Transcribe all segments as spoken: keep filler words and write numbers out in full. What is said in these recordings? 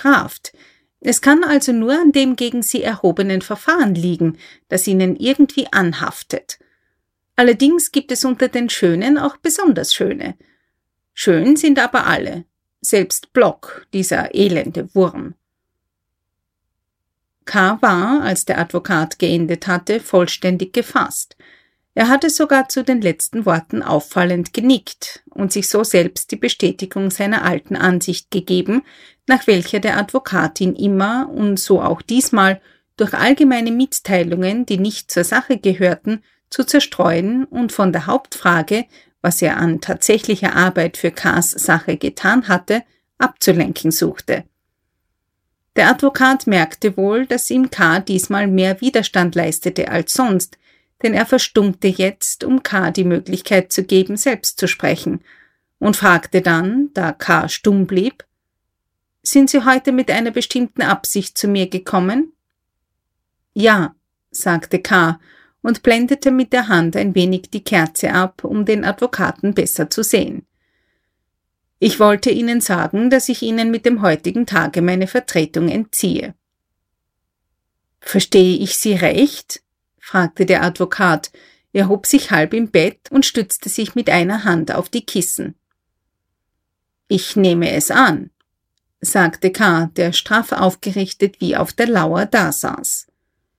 bestraft. Es kann also nur an dem gegen Sie erhobenen Verfahren liegen, das Ihnen irgendwie anhaftet. Allerdings gibt es unter den Schönen auch besonders Schöne. Schön sind aber alle, selbst Block, dieser elende Wurm. K. war, als der Advokat geendet hatte, vollständig gefasst. Er hatte sogar zu den letzten Worten auffallend genickt und sich so selbst die Bestätigung seiner alten Ansicht gegeben, nach welcher der Advokat ihn immer und so auch diesmal durch allgemeine Mitteilungen, die nicht zur Sache gehörten, zu zerstreuen und von der Hauptfrage, was er an tatsächlicher Arbeit für K.s Sache getan hatte, abzulenken suchte. Der Advokat merkte wohl, dass ihm K. diesmal mehr Widerstand leistete als sonst, denn er verstummte jetzt, um K. die Möglichkeit zu geben, selbst zu sprechen, und fragte dann, da K. stumm blieb: »Sind Sie heute mit einer bestimmten Absicht zu mir gekommen?« »Ja«, sagte K. und blendete mit der Hand ein wenig die Kerze ab, um den Advokaten besser zu sehen. »Ich wollte Ihnen sagen, dass ich Ihnen mit dem heutigen Tage meine Vertretung entziehe.« »Verstehe ich Sie recht?« fragte der Advokat. Er hob sich halb im Bett und stützte sich mit einer Hand auf die Kissen. »Ich nehme es an«, sagte K., der straff aufgerichtet wie auf der Lauer dasaß.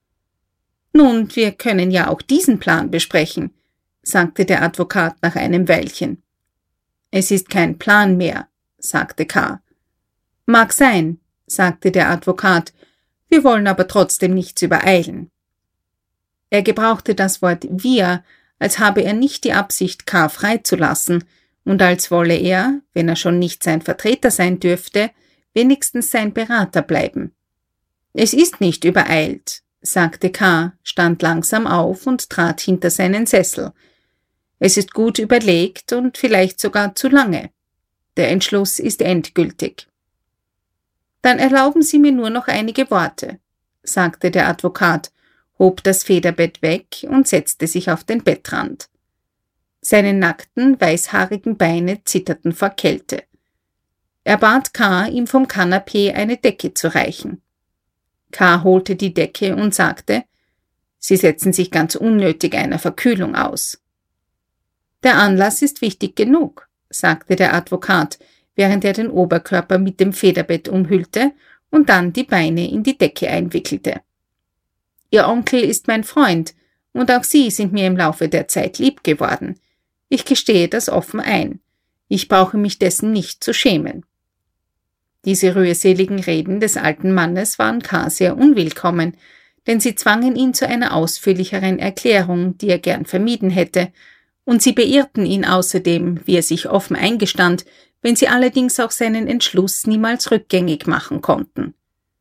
»Nun, wir können ja auch diesen Plan besprechen«, sagte der Advokat nach einem Weilchen. »Es ist kein Plan mehr«, sagte K. »Mag sein«, sagte der Advokat, »wir wollen aber trotzdem nichts übereilen.« Er gebrauchte das Wort wir, als habe er nicht die Absicht, K. freizulassen und als wolle er, wenn er schon nicht sein Vertreter sein dürfte, wenigstens sein Berater bleiben. »Es ist nicht übereilt«, sagte K., stand langsam auf und trat hinter seinen Sessel. »Es ist gut überlegt und vielleicht sogar zu lange. Der Entschluss ist endgültig.« »Dann erlauben Sie mir nur noch einige Worte«, sagte der Advokat, hob das Federbett weg und setzte sich auf den Bettrand. Seine nackten, weißhaarigen Beine zitterten vor Kälte. Er bat K., ihm vom Kanapee eine Decke zu reichen. K. holte die Decke und sagte: »Sie setzen sich ganz unnötig einer Verkühlung aus.« »Der Anlass ist wichtig genug«, sagte der Advokat, während er den Oberkörper mit dem Federbett umhüllte und dann die Beine in die Decke einwickelte. »Ihr Onkel ist mein Freund, und auch Sie sind mir im Laufe der Zeit lieb geworden. Ich gestehe das offen ein. Ich brauche mich dessen nicht zu schämen.« Diese rührseligen Reden des alten Mannes waren K. sehr unwillkommen, denn sie zwangen ihn zu einer ausführlicheren Erklärung, die er gern vermieden hätte, und sie beirrten ihn außerdem, wie er sich offen eingestand, wenn sie allerdings auch seinen Entschluss niemals rückgängig machen konnten.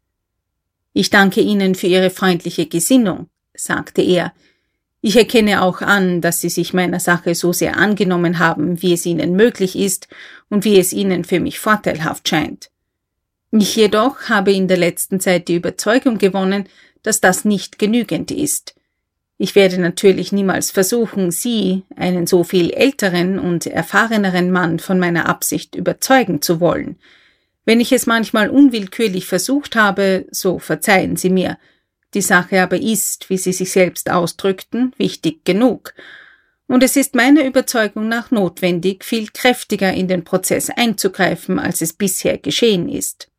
»Ich danke Ihnen für Ihre freundliche Gesinnung«, sagte er. »Ich erkenne auch an, dass Sie sich meiner Sache so sehr angenommen haben, wie es Ihnen möglich ist und wie es Ihnen für mich vorteilhaft scheint. Ich jedoch habe in der letzten Zeit die Überzeugung gewonnen, dass das nicht genügend ist. Ich werde natürlich niemals versuchen, Sie, einen so viel älteren und erfahreneren Mann, von meiner Absicht überzeugen zu wollen. Wenn ich es manchmal unwillkürlich versucht habe, so verzeihen Sie mir. Die Sache aber ist, wie Sie sich selbst ausdrückten, wichtig genug. Und es ist meiner Überzeugung nach notwendig, viel kräftiger in den Prozess einzugreifen, als es bisher geschehen ist.«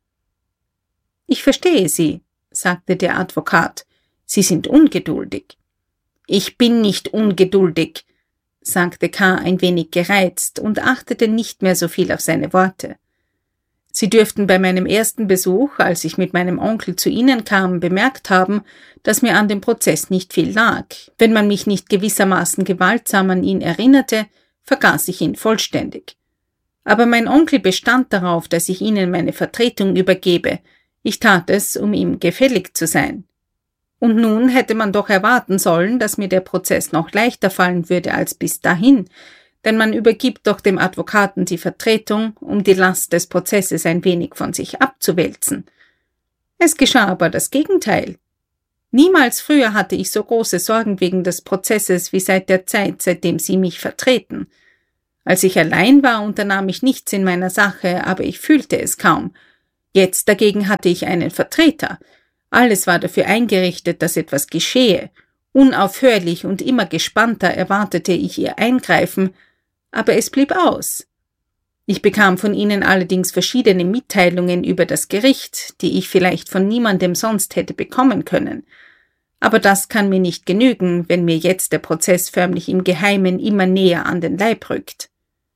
»Ich verstehe Sie«, sagte der Advokat. »Sie sind ungeduldig.« »Ich bin nicht ungeduldig«, sagte K. ein wenig gereizt und achtete nicht mehr so viel auf seine Worte. »Sie dürften bei meinem ersten Besuch, als ich mit meinem Onkel zu Ihnen kam, bemerkt haben, dass mir an dem Prozess nicht viel lag. Wenn man mich nicht gewissermaßen gewaltsam an ihn erinnerte, vergaß ich ihn vollständig. Aber mein Onkel bestand darauf, dass ich Ihnen meine Vertretung übergebe. Ich tat es, um ihm gefällig zu sein. Und nun hätte man doch erwarten sollen, dass mir der Prozess noch leichter fallen würde als bis dahin, denn man übergibt doch dem Advokaten die Vertretung, um die Last des Prozesses ein wenig von sich abzuwälzen. Es geschah aber das Gegenteil. Niemals früher hatte ich so große Sorgen wegen des Prozesses wie seit der Zeit, seitdem Sie mich vertreten. Als ich allein war, unternahm ich nichts in meiner Sache, aber ich fühlte es kaum. Jetzt dagegen hatte ich einen Vertreter. Alles war dafür eingerichtet, dass etwas geschehe. Unaufhörlich und immer gespannter erwartete ich ihr Eingreifen, aber es blieb aus. Ich bekam von ihnen allerdings verschiedene Mitteilungen über das Gericht, die ich vielleicht von niemandem sonst hätte bekommen können. Aber das kann mir nicht genügen, wenn mir jetzt der Prozess förmlich im Geheimen immer näher an den Leib rückt.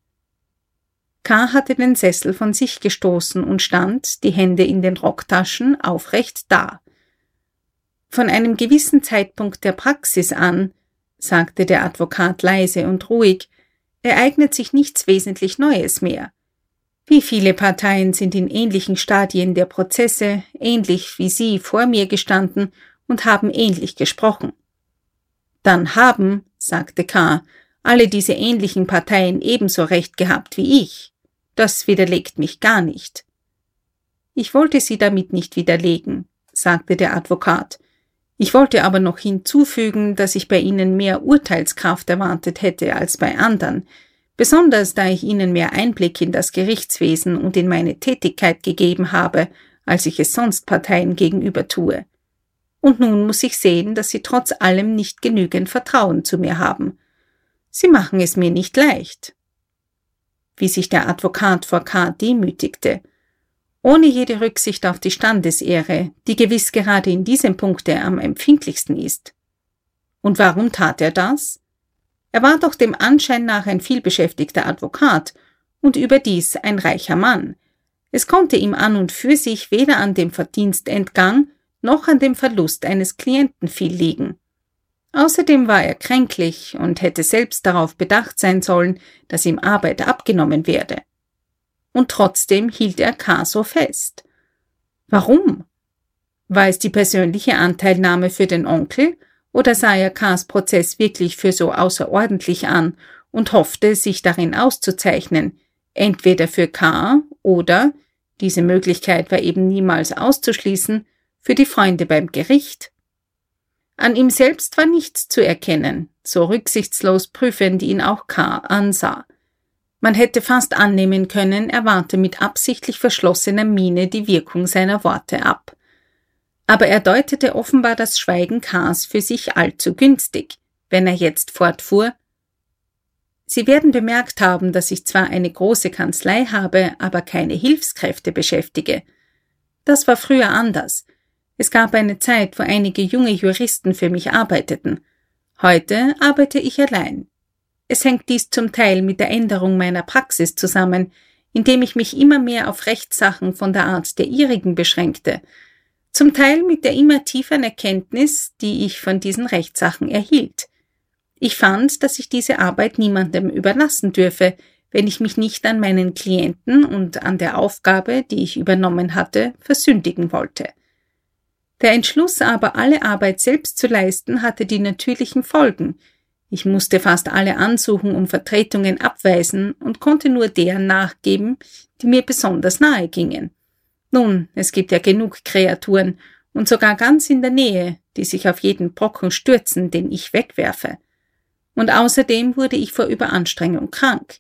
K. hatte den Sessel von sich gestoßen und stand, die Hände in den Rocktaschen, aufrecht da. Von einem gewissen Zeitpunkt der Praxis an, sagte der Advokat leise und ruhig, ereignet sich nichts wesentlich Neues mehr. Wie viele Parteien sind in ähnlichen Stadien der Prozesse, ähnlich wie Sie vor mir gestanden und haben ähnlich gesprochen. Dann haben, sagte K., alle diese ähnlichen Parteien ebenso recht gehabt wie ich. Das widerlegt mich gar nicht. Ich wollte Sie damit nicht widerlegen, sagte der Advokat. Ich wollte aber noch hinzufügen, dass ich bei Ihnen mehr Urteilskraft erwartet hätte als bei anderen, besonders da ich Ihnen mehr Einblick in das Gerichtswesen und in meine Tätigkeit gegeben habe, als ich es sonst Parteien gegenüber tue. Und nun muss ich sehen, dass Sie trotz allem nicht genügend Vertrauen zu mir haben. Sie machen es mir nicht leicht. Wie sich der Advokat vor K. demütigte, ohne jede Rücksicht auf die Standesehre, die gewiss gerade in diesem Punkte am empfindlichsten ist. Und warum tat er das? Er war doch dem Anschein nach ein vielbeschäftigter Advokat und überdies ein reicher Mann. Es konnte ihm an und für sich weder an dem Verdienstentgang noch an dem Verlust eines Klienten viel liegen. Außerdem war er kränklich und hätte selbst darauf bedacht sein sollen, dass ihm Arbeit abgenommen werde. Und trotzdem hielt er K. so fest. Warum? War es die persönliche Anteilnahme für den Onkel, oder sah er K.s Prozess wirklich für so außerordentlich an und hoffte, sich darin auszuzeichnen, entweder für K. oder, diese Möglichkeit war eben niemals auszuschließen, für die Freunde beim Gericht? An ihm selbst war nichts zu erkennen, so rücksichtslos prüfend ihn auch K. ansah. Man hätte fast annehmen können, er warte mit absichtlich verschlossener Miene die Wirkung seiner Worte ab. Aber er deutete offenbar das Schweigen K.s für sich allzu günstig, wenn er jetzt fortfuhr: Sie werden bemerkt haben, dass ich zwar eine große Kanzlei habe, aber keine Hilfskräfte beschäftige. Das war früher anders. Es gab eine Zeit, wo einige junge Juristen für mich arbeiteten. Heute arbeite ich allein. Es hängt dies zum Teil mit der Änderung meiner Praxis zusammen, indem ich mich immer mehr auf Rechtssachen von der Art der Ihrigen beschränkte, zum Teil mit der immer tieferen Erkenntnis, die ich von diesen Rechtssachen erhielt. Ich fand, dass ich diese Arbeit niemandem überlassen dürfe, wenn ich mich nicht an meinen Klienten und an der Aufgabe, die ich übernommen hatte, versündigen wollte. Der Entschluss aber, alle Arbeit selbst zu leisten, hatte die natürlichen Folgen. Ich musste fast alle Ansuchen um Vertretungen abweisen und konnte nur deren nachgeben, die mir besonders nahe gingen. Nun, es gibt ja genug Kreaturen und sogar ganz in der Nähe, die sich auf jeden Brocken stürzen, den ich wegwerfe. Und außerdem wurde ich vor Überanstrengung krank.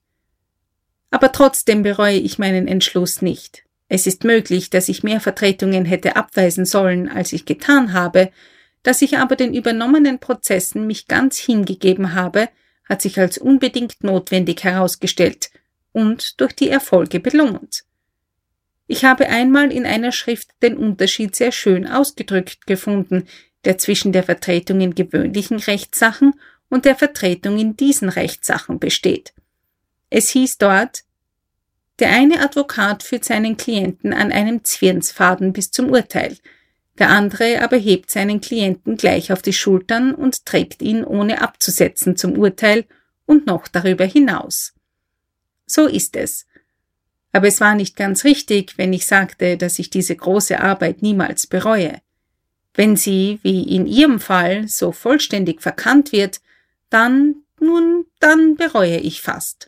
Aber trotzdem bereue ich meinen Entschluss nicht. Es ist möglich, dass ich mehr Vertretungen hätte abweisen sollen, als ich getan habe. Dass ich aber den übernommenen Prozessen mich ganz hingegeben habe, hat sich als unbedingt notwendig herausgestellt und durch die Erfolge belohnt. Ich habe einmal in einer Schrift den Unterschied sehr schön ausgedrückt gefunden, der zwischen der Vertretung in gewöhnlichen Rechtssachen und der Vertretung in diesen Rechtssachen besteht. Es hieß dort: Der eine Advokat führt seinen Klienten an einem Zwirnsfaden bis zum Urteil, der andere aber hebt seinen Klienten gleich auf die Schultern und trägt ihn ohne abzusetzen zum Urteil und noch darüber hinaus. So ist es. Aber es war nicht ganz richtig, wenn ich sagte, dass ich diese große Arbeit niemals bereue. Wenn sie, wie in Ihrem Fall, so vollständig verkannt wird, dann, nun, dann bereue ich fast.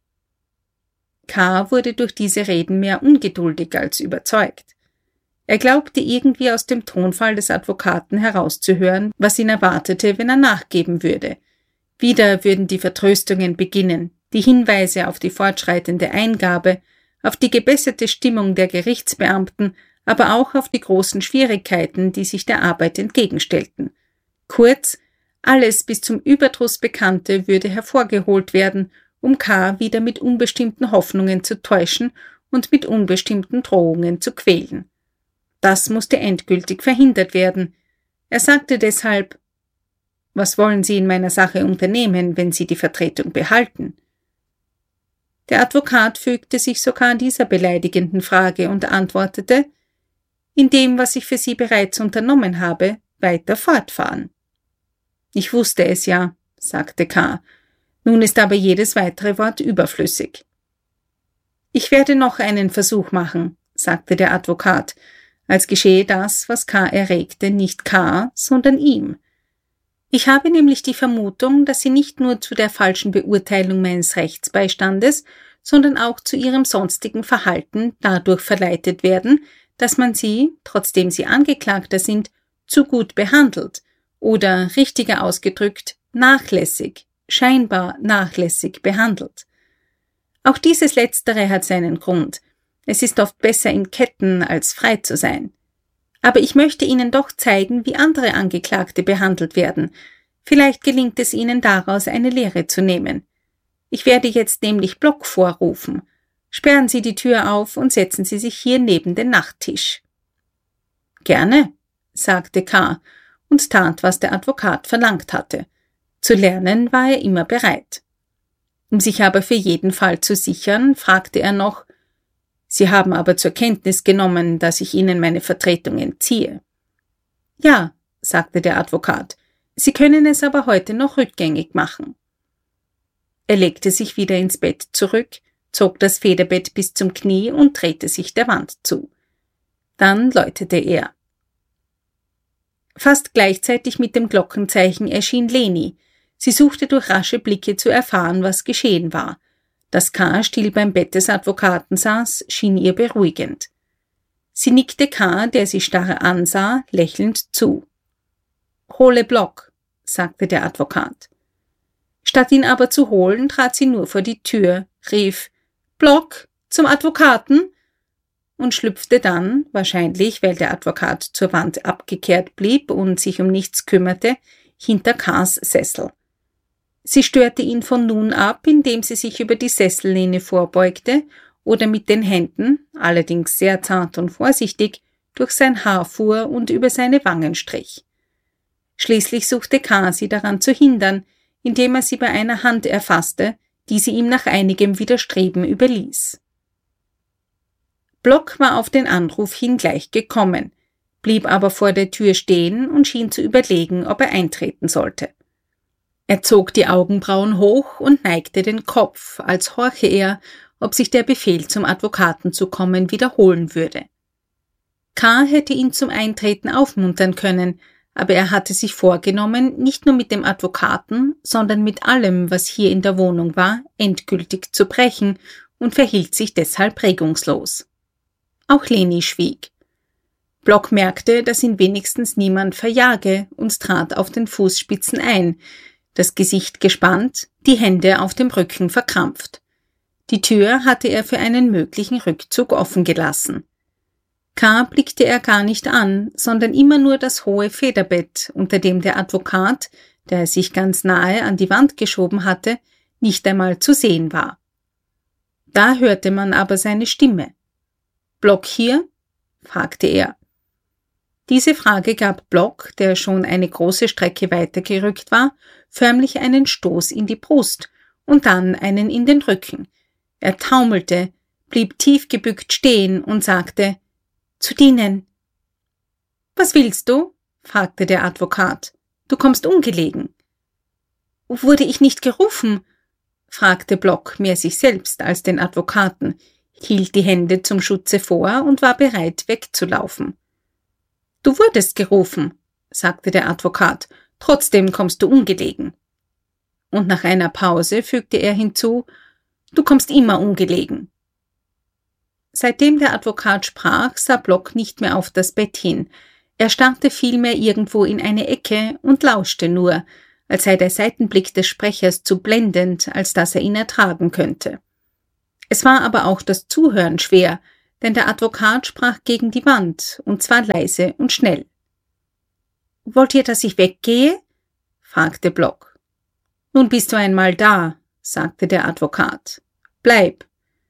K. wurde durch diese Reden mehr ungeduldig als überzeugt. Er glaubte irgendwie aus dem Tonfall des Advokaten herauszuhören, was ihn erwartete, wenn er nachgeben würde. Wieder würden die Vertröstungen beginnen, die Hinweise auf die fortschreitende Eingabe, auf die gebesserte Stimmung der Gerichtsbeamten, aber auch auf die großen Schwierigkeiten, die sich der Arbeit entgegenstellten. Kurz, alles bis zum Überdruss Bekannte würde hervorgeholt werden, um K. wieder mit unbestimmten Hoffnungen zu täuschen und mit unbestimmten Drohungen zu quälen. Das musste endgültig verhindert werden. Er sagte deshalb: »Was wollen Sie in meiner Sache unternehmen, wenn Sie die Vertretung behalten?« Der Advokat fügte sich sogar dieser beleidigenden Frage und antwortete: »In dem, was ich für Sie bereits unternommen habe, weiter fortfahren.« »Ich wusste es ja«, sagte K. »Nun ist aber jedes weitere Wort überflüssig.« »Ich werde noch einen Versuch machen«, sagte der Advokat, als geschehe das, was K. erregte, nicht K., sondern ihm. »Ich habe nämlich die Vermutung, dass Sie nicht nur zu der falschen Beurteilung meines Rechtsbeistandes, sondern auch zu Ihrem sonstigen Verhalten dadurch verleitet werden, dass man Sie, trotzdem Sie Angeklagter sind, zu gut behandelt oder, richtiger ausgedrückt, nachlässig, scheinbar nachlässig behandelt. Auch dieses Letztere hat seinen Grund. Es ist oft besser, in Ketten als frei zu sein. Aber ich möchte Ihnen doch zeigen, wie andere Angeklagte behandelt werden. Vielleicht gelingt es Ihnen daraus, eine Lehre zu nehmen. Ich werde jetzt nämlich Block vorrufen. Sperren Sie die Tür auf und setzen Sie sich hier neben den Nachttisch.« »Gerne«, sagte K. und tat, was der Advokat verlangt hatte. Zu lernen war er immer bereit. Um sich aber für jeden Fall zu sichern, fragte er noch: »Sie haben aber zur Kenntnis genommen, dass ich Ihnen meine Vertretung entziehe?« »Ja«, sagte der Advokat, »Sie können es aber heute noch rückgängig machen.« Er legte sich wieder ins Bett zurück, zog das Federbett bis zum Knie und drehte sich der Wand zu. Dann läutete er. Fast gleichzeitig mit dem Glockenzeichen erschien Leni. Sie suchte durch rasche Blicke zu erfahren, was geschehen war. Dass K. still beim Bett des Advokaten saß, schien ihr beruhigend. Sie nickte K., der sie starr ansah, lächelnd zu. »Hole Block«, sagte der Advokat. Statt ihn aber zu holen, trat sie nur vor die Tür, rief: »Block, zum Advokaten!« und schlüpfte dann, wahrscheinlich weil der Advokat zur Wand abgekehrt blieb und sich um nichts kümmerte, hinter K.'s Sessel. Sie störte ihn von nun ab, indem sie sich über die Sessellehne vorbeugte oder mit den Händen, allerdings sehr zart und vorsichtig, durch sein Haar fuhr und über seine Wangen strich. Schließlich suchte K. sie daran zu hindern, indem er sie bei einer Hand erfasste, die sie ihm nach einigem Widerstreben überließ. Block war auf den Anruf hin gleich gekommen, blieb aber vor der Tür stehen und schien zu überlegen, ob er eintreten sollte. Er zog die Augenbrauen hoch und neigte den Kopf, als horche er, ob sich der Befehl, zum Advokaten zu kommen, wiederholen würde. K. hätte ihn zum Eintreten aufmuntern können, aber er hatte sich vorgenommen, nicht nur mit dem Advokaten, sondern mit allem, was hier in der Wohnung war, endgültig zu brechen und verhielt sich deshalb regungslos. Auch Leni schwieg. Block merkte, dass ihn wenigstens niemand verjage und trat auf den Fußspitzen ein, das Gesicht gespannt, die Hände auf dem Rücken verkrampft. Die Tür hatte er für einen möglichen Rückzug offen gelassen. K. blickte er gar nicht an, sondern immer nur das hohe Federbett, unter dem der Advokat, der er sich ganz nahe an die Wand geschoben hatte, nicht einmal zu sehen war. Da hörte man aber seine Stimme. »Block hier?« fragte er. Diese Frage gab Block, der schon eine große Strecke weitergerückt war, förmlich einen Stoß in die Brust und dann einen in den Rücken. Er taumelte, blieb tief gebückt stehen und sagte: »Zu dienen.« »Was willst du?« fragte der Advokat. »Du kommst ungelegen.« »Wurde ich nicht gerufen?« fragte Block mehr sich selbst als den Advokaten, hielt die Hände zum Schutze vor und war bereit, wegzulaufen. »Du wurdest gerufen«, sagte der Advokat, »trotzdem kommst du ungelegen.« Und nach einer Pause fügte er hinzu: »Du kommst immer ungelegen.« Seitdem der Advokat sprach, sah Block nicht mehr auf das Bett hin. Er starrte vielmehr irgendwo in eine Ecke und lauschte nur, als sei der Seitenblick des Sprechers zu blendend, als dass er ihn ertragen könnte. Es war aber auch das Zuhören schwer, denn der Advokat sprach gegen die Wand, und zwar leise und schnell. »Wollt ihr, dass ich weggehe?« fragte Block. »Nun bist du einmal da«, sagte der Advokat. »Bleib.«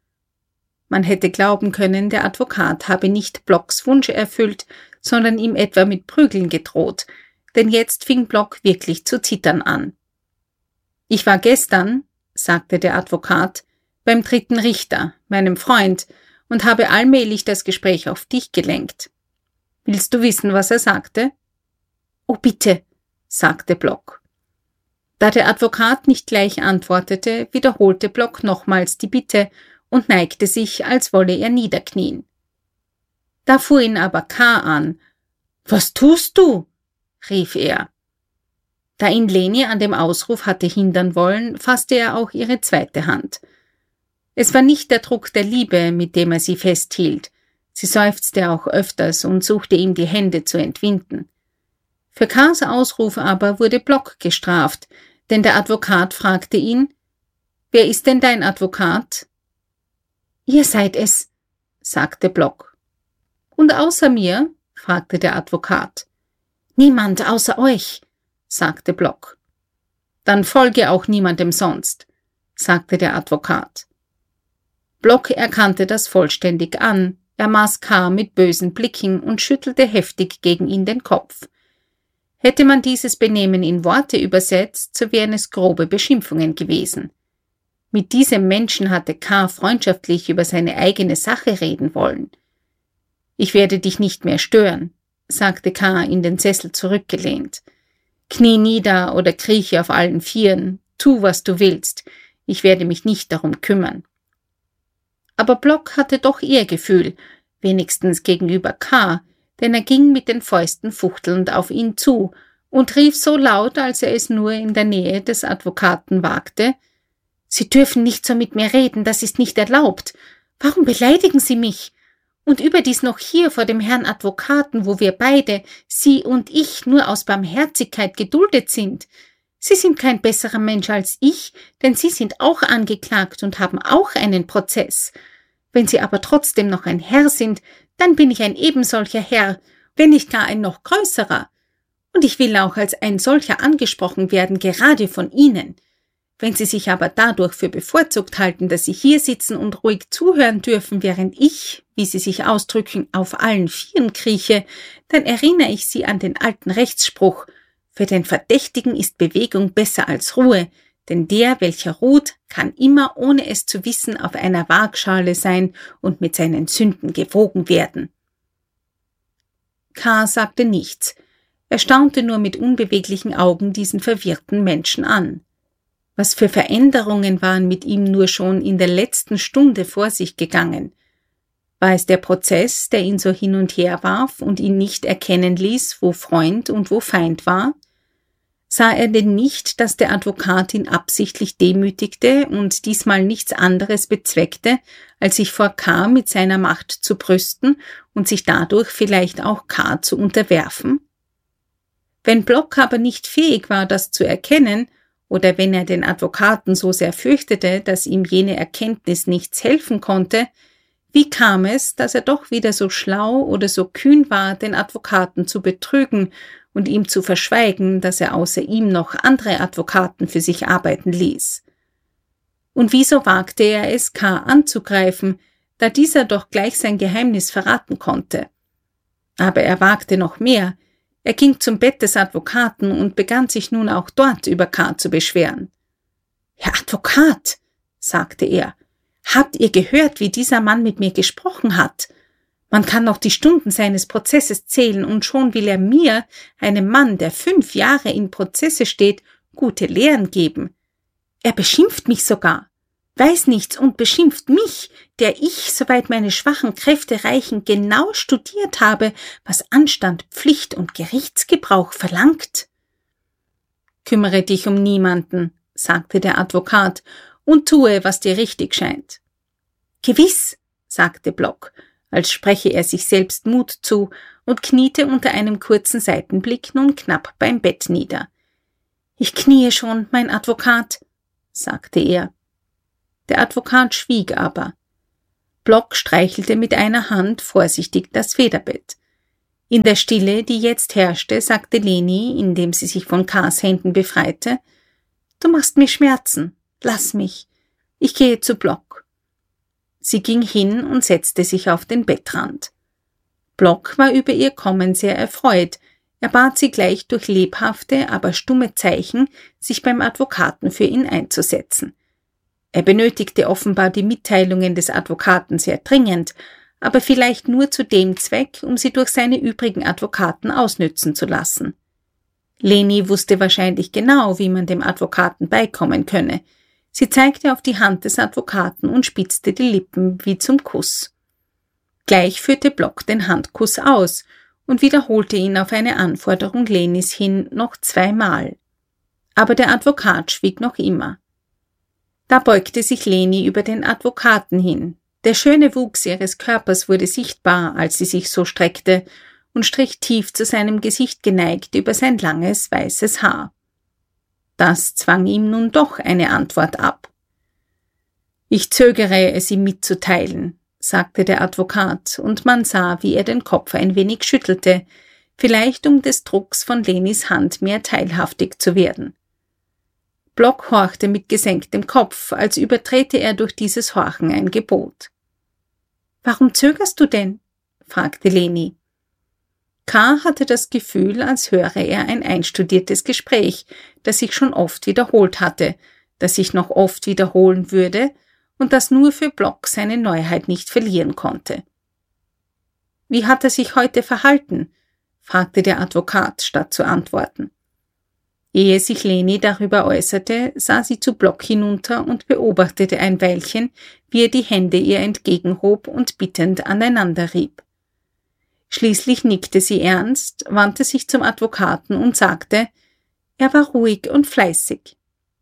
Man hätte glauben können, der Advokat habe nicht Blocks Wunsch erfüllt, sondern ihm etwa mit Prügeln gedroht, denn jetzt fing Block wirklich zu zittern an. »Ich war gestern«, sagte der Advokat, »beim dritten Richter, meinem Freund, und habe allmählich das Gespräch auf dich gelenkt. Willst du wissen, was er sagte?« »Oh, bitte«, sagte Block. Da der Advokat nicht gleich antwortete, wiederholte Block nochmals die Bitte und neigte sich, als wolle er niederknien. Da fuhr ihn aber K. an. »Was tust du?« rief er. Da ihn Leni an dem Ausruf hatte hindern wollen, fasste er auch ihre zweite Hand. Es war nicht der Druck der Liebe, mit dem er sie festhielt. Sie seufzte auch öfters und suchte ihm die Hände zu entwinden. Für K.s Ausruf aber wurde Block gestraft, denn der Advokat fragte ihn, »Wer ist denn dein Advokat?« »Ihr seid es«, sagte Block. »Und außer mir?« fragte der Advokat. »Niemand außer euch«, sagte Block. »Dann folge auch niemandem sonst«, sagte der Advokat. Block erkannte das vollständig an, er maß K. mit bösen Blicken und schüttelte heftig gegen ihn den Kopf. Hätte man dieses Benehmen in Worte übersetzt, so wären es grobe Beschimpfungen gewesen. Mit diesem Menschen hatte K. freundschaftlich über seine eigene Sache reden wollen. »Ich werde dich nicht mehr stören«, sagte K. in den Sessel zurückgelehnt. »Knie nieder oder krieche auf allen Vieren, tu, was du willst, ich werde mich nicht darum kümmern.« Aber Block hatte doch Ehrgefühl, wenigstens gegenüber K., denn er ging mit den Fäusten fuchtelnd auf ihn zu und rief so laut, als er es nur in der Nähe des Advokaten wagte, »Sie dürfen nicht so mit mir reden, das ist nicht erlaubt. Warum beleidigen Sie mich? Und überdies noch hier vor dem Herrn Advokaten, wo wir beide, Sie und ich, nur aus Barmherzigkeit geduldet sind. Sie sind kein besserer Mensch als ich, denn Sie sind auch angeklagt und haben auch einen Prozess. Wenn Sie aber trotzdem noch ein Herr sind, dann bin ich ein ebensolcher Herr, wenn nicht gar ein noch größerer. Und ich will auch als ein solcher angesprochen werden, gerade von Ihnen. Wenn Sie sich aber dadurch für bevorzugt halten, dass Sie hier sitzen und ruhig zuhören dürfen, während ich, wie Sie sich ausdrücken, auf allen Vieren krieche, dann erinnere ich Sie an den alten Rechtsspruch, für den Verdächtigen ist Bewegung besser als Ruhe, denn der, welcher ruht, kann immer, ohne es zu wissen, auf einer Waagschale sein und mit seinen Sünden gewogen werden. K. sagte nichts. Er staunte nur mit unbeweglichen Augen diesen verwirrten Menschen an. Was für Veränderungen waren mit ihm nur schon in der letzten Stunde vor sich gegangen? War es der Prozess, der ihn so hin und her warf und ihn nicht erkennen ließ, wo Freund und wo Feind war? Sah er denn nicht, dass der Advokat ihn absichtlich demütigte und diesmal nichts anderes bezweckte, als sich vor K. mit seiner Macht zu brüsten und sich dadurch vielleicht auch K. zu unterwerfen? Wenn Block aber nicht fähig war, das zu erkennen, oder wenn er den Advokaten so sehr fürchtete, dass ihm jene Erkenntnis nichts helfen konnte, wie kam es, dass er doch wieder so schlau oder so kühn war, den Advokaten zu betrügen und ihm zu verschweigen, dass er außer ihm noch andere Advokaten für sich arbeiten ließ? Und wieso wagte er es, K. anzugreifen, da dieser doch gleich sein Geheimnis verraten konnte? Aber er wagte noch mehr. Er ging zum Bett des Advokaten und begann sich nun auch dort über K. zu beschweren. »Herr Advokat«, sagte er, »habt ihr gehört, wie dieser Mann mit mir gesprochen hat? Man kann noch die Stunden seines Prozesses zählen und schon will er mir, einem Mann, der fünf Jahre in Prozesse steht, gute Lehren geben. Er beschimpft mich sogar, weiß nichts und beschimpft mich, der ich, soweit meine schwachen Kräfte reichen, genau studiert habe, was Anstand, Pflicht und Gerichtsgebrauch verlangt.« »Kümmere dich um niemanden«, sagte der Advokat, »und tue, was dir richtig scheint.« »Gewiss«, sagte Block, als spreche er sich selbst Mut zu und kniete unter einem kurzen Seitenblick nun knapp beim Bett nieder. »Ich kniee schon, mein Advokat«, sagte er. Der Advokat schwieg aber. Block streichelte mit einer Hand vorsichtig das Federbett. In der Stille, die jetzt herrschte, sagte Leni, indem sie sich von Kars Händen befreite: »Du machst mir Schmerzen. Lass mich. Ich gehe zu Block.« Sie ging hin und setzte sich auf den Bettrand. Block war über ihr Kommen sehr erfreut. Er bat sie gleich durch lebhafte, aber stumme Zeichen, sich beim Advokaten für ihn einzusetzen. Er benötigte offenbar die Mitteilungen des Advokaten sehr dringend, aber vielleicht nur zu dem Zweck, um sie durch seine übrigen Advokaten ausnützen zu lassen. Leni wusste wahrscheinlich genau, wie man dem Advokaten beikommen könne. Sie zeigte auf die Hand des Advokaten und spitzte die Lippen wie zum Kuss. Gleich führte Block den Handkuss aus und wiederholte ihn auf eine Anforderung Lenis hin noch zweimal. Aber der Advokat schwieg noch immer. Da beugte sich Leni über den Advokaten hin. Der schöne Wuchs ihres Körpers wurde sichtbar, als sie sich so streckte, und strich tief zu seinem Gesicht geneigt über sein langes, weißes Haar. Das zwang ihm nun doch eine Antwort ab. »Ich zögere, es ihm mitzuteilen«, sagte der Advokat, und man sah, wie er den Kopf ein wenig schüttelte, vielleicht um des Drucks von Lenis Hand mehr teilhaftig zu werden. Block horchte mit gesenktem Kopf, als übertrete er durch dieses Horchen ein Gebot. »Warum zögerst du denn?« fragte Leni. K. hatte das Gefühl, als höre er ein einstudiertes Gespräch, das sich schon oft wiederholt hatte, das sich noch oft wiederholen würde und das nur für Block seine Neuheit nicht verlieren konnte. »Wie hat er sich heute verhalten?« fragte der Advokat, statt zu antworten. Ehe sich Leni darüber äußerte, sah sie zu Block hinunter und beobachtete ein Weilchen, wie er die Hände ihr entgegenhob und bittend aneinander rieb. Schließlich nickte sie ernst, wandte sich zum Advokaten und sagte, er war ruhig und fleißig.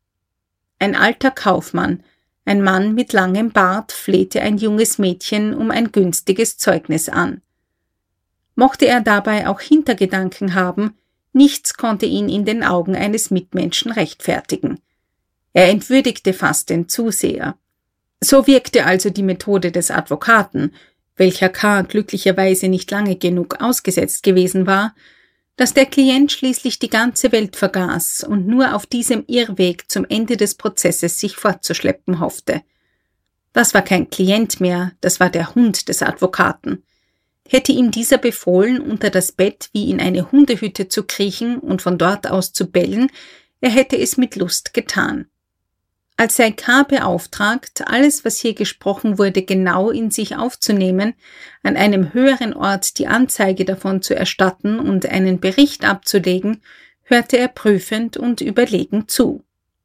Ein alter Kaufmann, ein Mann mit langem Bart, flehte ein junges Mädchen um ein günstiges Zeugnis an. Mochte er dabei auch Hintergedanken haben, nichts konnte ihn in den Augen eines Mitmenschen rechtfertigen. Er entwürdigte fast den Zuseher. So wirkte also die Methode des Advokaten, welcher K. glücklicherweise nicht lange genug ausgesetzt gewesen war, dass der Klient schließlich die ganze Welt vergaß und nur auf diesem Irrweg zum Ende des Prozesses sich fortzuschleppen hoffte. Das war kein Klient mehr, das war der Hund des Advokaten. Hätte ihm dieser befohlen, unter das Bett wie in eine Hundehütte zu kriechen und von dort aus zu bellen, er hätte es mit Lust getan. Als sei K. beauftragt, alles, was hier gesprochen wurde, genau in sich aufzunehmen, an einem höheren Ort die Anzeige davon zu erstatten und einen Bericht abzulegen, hörte er prüfend und überlegen zu.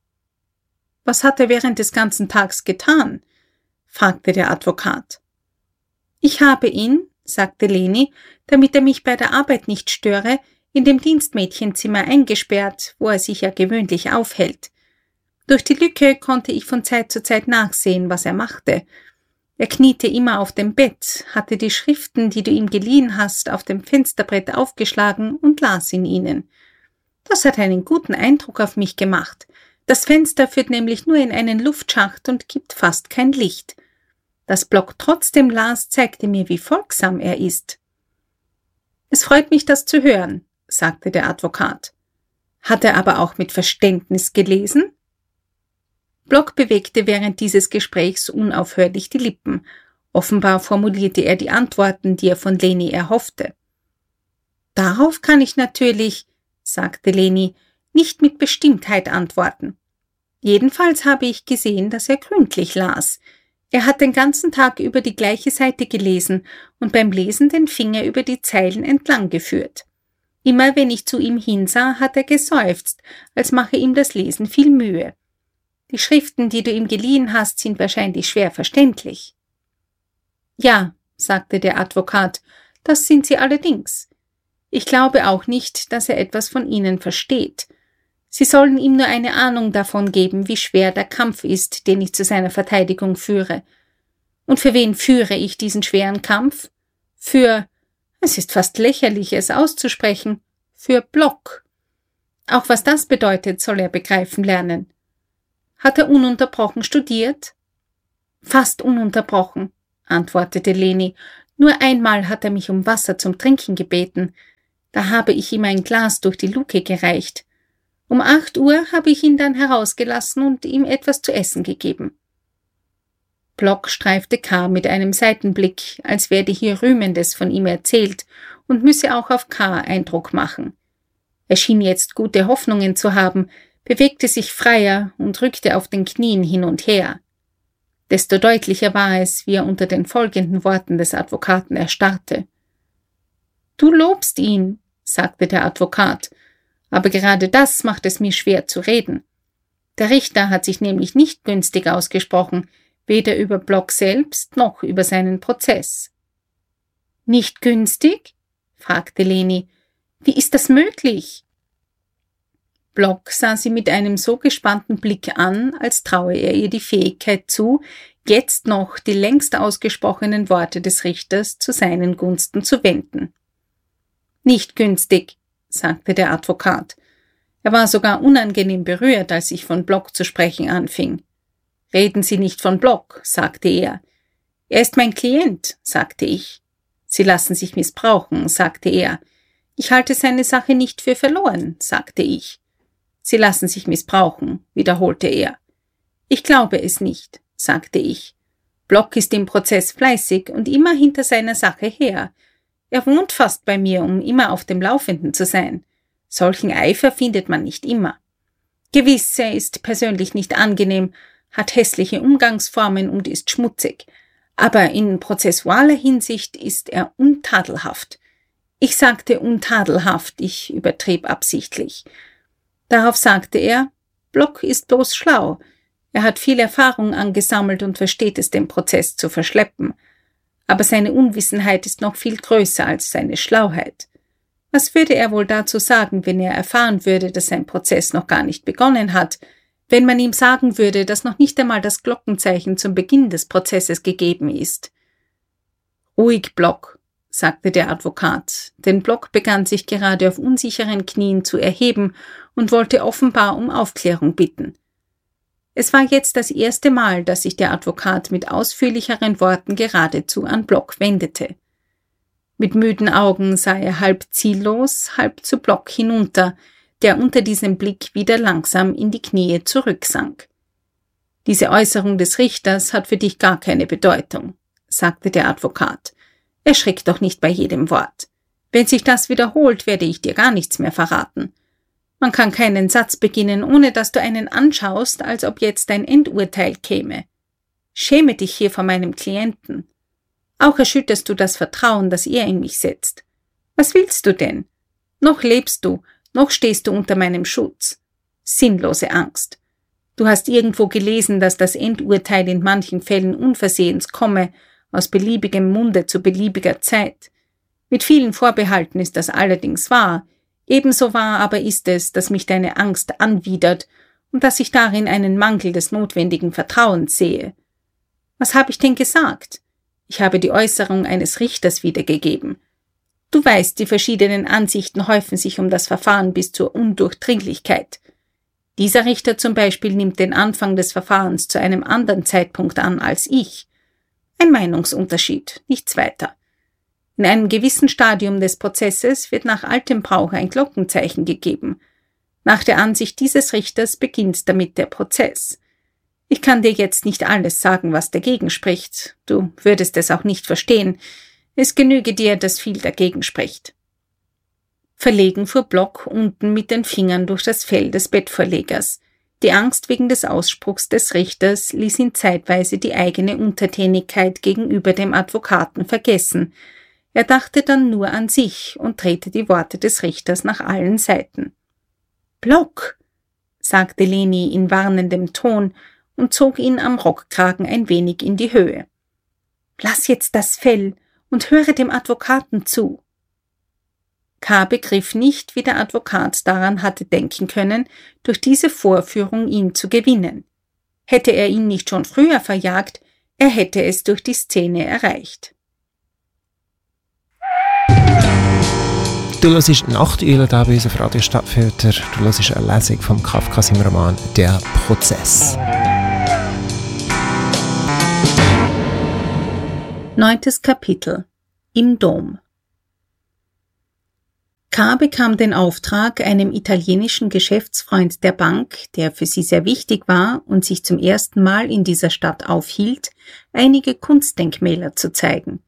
»Was hat er während des ganzen Tags getan?« fragte der Advokat. »Ich habe ihn«, sagte Leni, damit er mich bei der Arbeit nicht störe, in dem Dienstmädchenzimmer eingesperrt, wo er sich ja gewöhnlich aufhält. Durch die Lücke konnte ich von Zeit zu Zeit nachsehen, was er machte. Er kniete immer auf dem Bett, hatte die Schriften, die du ihm geliehen hast, auf dem Fensterbrett aufgeschlagen und las in ihnen. Das hat einen guten Eindruck auf mich gemacht. Das Fenster führt nämlich nur in einen Luftschacht und gibt fast kein Licht. Dass Block trotzdem las, zeigte mir, wie folgsam er ist. »Es freut mich, das zu hören«, sagte der Advokat. »Hat er aber auch mit Verständnis gelesen?« Block bewegte während dieses Gesprächs unaufhörlich die Lippen. Offenbar formulierte er die Antworten, die er von Leni erhoffte. »Darauf kann ich natürlich«, sagte Leni, »nicht mit Bestimmtheit antworten. Jedenfalls habe ich gesehen, dass er gründlich las. Er hat den ganzen Tag über die gleiche Seite gelesen und beim Lesen den Finger über die Zeilen entlang geführt. Immer wenn ich zu ihm hinsah, hat er geseufzt, als mache ihm das Lesen viel Mühe. Die Schriften, die du ihm geliehen hast, sind wahrscheinlich schwer verständlich.« »Ja«, sagte der Advokat, »das sind sie allerdings. Ich glaube auch nicht, dass er etwas von ihnen versteht. Sie sollen ihm nur eine Ahnung davon geben, wie schwer der Kampf ist, den ich zu seiner Verteidigung führe. Und für wen führe ich diesen schweren Kampf? Für, es ist fast lächerlich, es auszusprechen, für Block. Auch was das bedeutet, soll er begreifen lernen. Hat er ununterbrochen studiert?« Fast ununterbrochen, antwortete Leni. Nur einmal hat er mich um Wasser zum Trinken gebeten. Da habe ich ihm ein Glas durch die Luke gereicht. Um acht Uhr habe ich ihn dann herausgelassen und ihm etwas zu essen gegeben. Block streifte K. mit einem Seitenblick, als werde hier Rühmendes von ihm erzählt und müsse auch auf K. Eindruck machen. Er schien jetzt gute Hoffnungen zu haben, bewegte sich freier und rückte auf den Knien hin und her. Desto deutlicher war es, wie er unter den folgenden Worten des Advokaten erstarrte. »Du lobst ihn«, sagte der Advokat, »aber gerade das macht es mir schwer zu reden. Der Richter hat sich nämlich nicht günstig ausgesprochen, weder über Block selbst noch über seinen Prozess.« »Nicht günstig?« fragte Leni. »Wie ist das möglich?« Block sah sie mit einem so gespannten Blick an, als traue er ihr die Fähigkeit zu, jetzt noch die längst ausgesprochenen Worte des Richters zu seinen Gunsten zu wenden. »Nicht günstig«, sagte der Advokat. Er war sogar unangenehm berührt, als ich von Block zu sprechen anfing. »Reden Sie nicht von Block«, sagte er. »Er ist mein Klient«, sagte ich. »Sie lassen sich missbrauchen«, sagte er. »Ich halte seine Sache nicht für verloren«, sagte ich. »Sie lassen sich missbrauchen«, wiederholte er. »Ich glaube es nicht«, sagte ich. »Block ist im Prozess fleißig und immer hinter seiner Sache her. Er wohnt fast bei mir, um immer auf dem Laufenden zu sein. Solchen Eifer findet man nicht immer. Gewiss, er ist persönlich nicht angenehm, hat hässliche Umgangsformen und ist schmutzig. Aber in prozessualer Hinsicht ist er untadelhaft. Ich sagte untadelhaft, ich übertrieb absichtlich. Darauf sagte er, Block ist bloß schlau. Er hat viel Erfahrung angesammelt und versteht es, den Prozess zu verschleppen. Aber seine Unwissenheit ist noch viel größer als seine Schlauheit. Was würde er wohl dazu sagen, wenn er erfahren würde, dass sein Prozess noch gar nicht begonnen hat, wenn man ihm sagen würde, dass noch nicht einmal das Glockenzeichen zum Beginn des Prozesses gegeben ist? »Ruhig, Block«, sagte der Advokat, denn Block begann sich gerade auf unsicheren Knien zu erheben und wollte offenbar um Aufklärung bitten. Es war jetzt das erste Mal, dass sich der Advokat mit ausführlicheren Worten geradezu an Block wendete. Mit müden Augen sah er halb ziellos, halb zu Block hinunter, der unter diesem Blick wieder langsam in die Knie zurücksank. »Diese Äußerung des Richters hat für dich gar keine Bedeutung«, sagte der Advokat. »Erschrick doch nicht bei jedem Wort. Wenn sich das wiederholt, werde ich dir gar nichts mehr verraten. Man kann keinen Satz beginnen, ohne dass du einen anschaust, als ob jetzt ein Endurteil käme. Schäme dich hier vor meinem Klienten. Auch erschütterst du das Vertrauen, das er in mich setzt. Was willst du denn? Noch lebst du, noch stehst du unter meinem Schutz. Sinnlose Angst. Du hast irgendwo gelesen, dass das Endurteil in manchen Fällen unversehens komme, aus beliebigem Munde zu beliebiger Zeit. Mit vielen Vorbehalten ist das allerdings wahr. Ebenso wahr aber ist es, dass mich deine Angst anwidert und dass ich darin einen Mangel des notwendigen Vertrauens sehe. Was habe ich denn gesagt? Ich habe die Äußerung eines Richters wiedergegeben. Du weißt, die verschiedenen Ansichten häufen sich um das Verfahren bis zur Undurchdringlichkeit. Dieser Richter zum Beispiel nimmt den Anfang des Verfahrens zu einem anderen Zeitpunkt an als ich. Ein Meinungsunterschied, nichts weiter. In einem gewissen Stadium des Prozesses wird nach altem Brauch ein Glockenzeichen gegeben. Nach der Ansicht dieses Richters beginnt damit der Prozess. Ich kann dir jetzt nicht alles sagen, was dagegen spricht. Du würdest es auch nicht verstehen. Es genüge dir, dass viel dagegen spricht. Verlegen fuhr Block unten mit den Fingern durch das Fell des Bettvorlegers. Die Angst wegen des Ausspruchs des Richters ließ ihn zeitweise die eigene Untertänigkeit gegenüber dem Advokaten vergessen. Er dachte dann nur an sich und drehte die Worte des Richters nach allen Seiten. »Block«, sagte Leni in warnendem Ton und zog ihn am Rockkragen ein wenig in die Höhe. »Lass jetzt das Fell und höre dem Advokaten zu.« K. begriff nicht, wie der Advokat daran hatte denken können, durch diese Vorführung ihn zu gewinnen. Hätte er ihn nicht schon früher verjagt, er hätte es durch die Szene erreicht. Du hörst «Nachteule» hier bei uns auf Radio Stadtfilter. Du hörst eine Lesung von Kafka im Roman «Der Prozess». Neuntes Kapitel. Im Dom. K. bekam den Auftrag, einem italienischen Geschäftsfreund der Bank, der für sie sehr wichtig war und sich zum ersten Mal in dieser Stadt aufhielt, einige Kunstdenkmäler zu zeigen.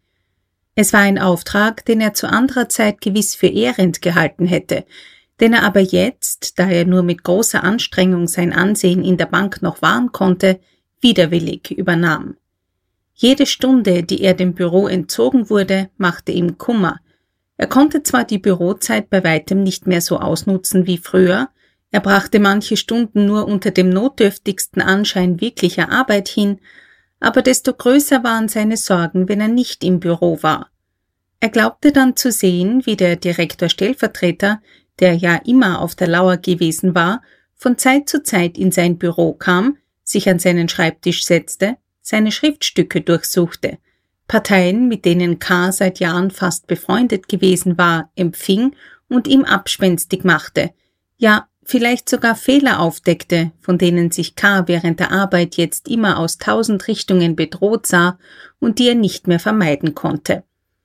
Es war ein Auftrag, den er zu anderer Zeit gewiss für ehrend gehalten hätte, den er aber jetzt, da er nur mit großer Anstrengung sein Ansehen in der Bank noch wahren konnte, widerwillig übernahm. Jede Stunde, die er dem Büro entzogen wurde, machte ihm Kummer. Er konnte zwar die Bürozeit bei weitem nicht mehr so ausnutzen wie früher, er brachte manche Stunden nur unter dem notdürftigsten Anschein wirklicher Arbeit hin, aber desto größer waren seine Sorgen, wenn er nicht im Büro war. Er glaubte dann zu sehen, wie der Direktor-Stellvertreter, der ja immer auf der Lauer gewesen war, von Zeit zu Zeit in sein Büro kam, sich an seinen Schreibtisch setzte, seine Schriftstücke durchsuchte, Parteien, mit denen K. seit Jahren fast befreundet gewesen war, empfing und ihm abspenstig machte, ja, vielleicht sogar Fehler aufdeckte, von denen sich K. während der Arbeit jetzt immer aus tausend Richtungen bedroht sah und die er nicht mehr vermeiden konnte.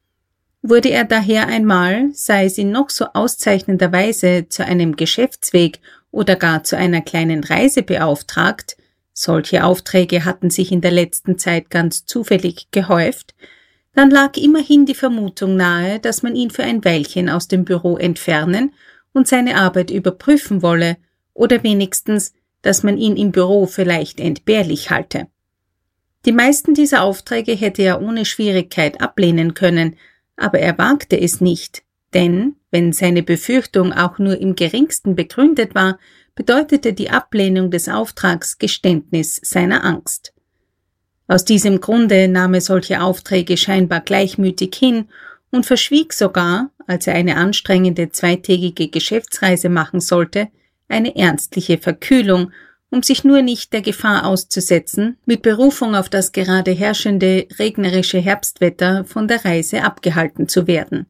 Wurde er daher einmal, sei es in noch so auszeichnender Weise, zu einem Geschäftsweg oder gar zu einer kleinen Reise beauftragt, solche Aufträge hatten sich in der letzten Zeit ganz zufällig gehäuft, dann lag immerhin die Vermutung nahe, dass man ihn für ein Weilchen aus dem Büro entfernen und seine Arbeit überprüfen wolle oder wenigstens, dass man ihn im Büro für leicht entbehrlich halte. Die meisten dieser Aufträge hätte er ohne Schwierigkeit ablehnen können, aber er wagte es nicht, denn, wenn seine Befürchtung auch nur im geringsten begründet war, bedeutete die Ablehnung des Auftrags Geständnis seiner Angst. Aus diesem Grunde nahm er solche Aufträge scheinbar gleichmütig hin und verschwieg sogar, als er eine anstrengende zweitägige Geschäftsreise machen sollte, eine ernstliche Verkühlung, um sich nur nicht der Gefahr auszusetzen, mit Berufung auf das gerade herrschende regnerische Herbstwetter von der Reise abgehalten zu werden.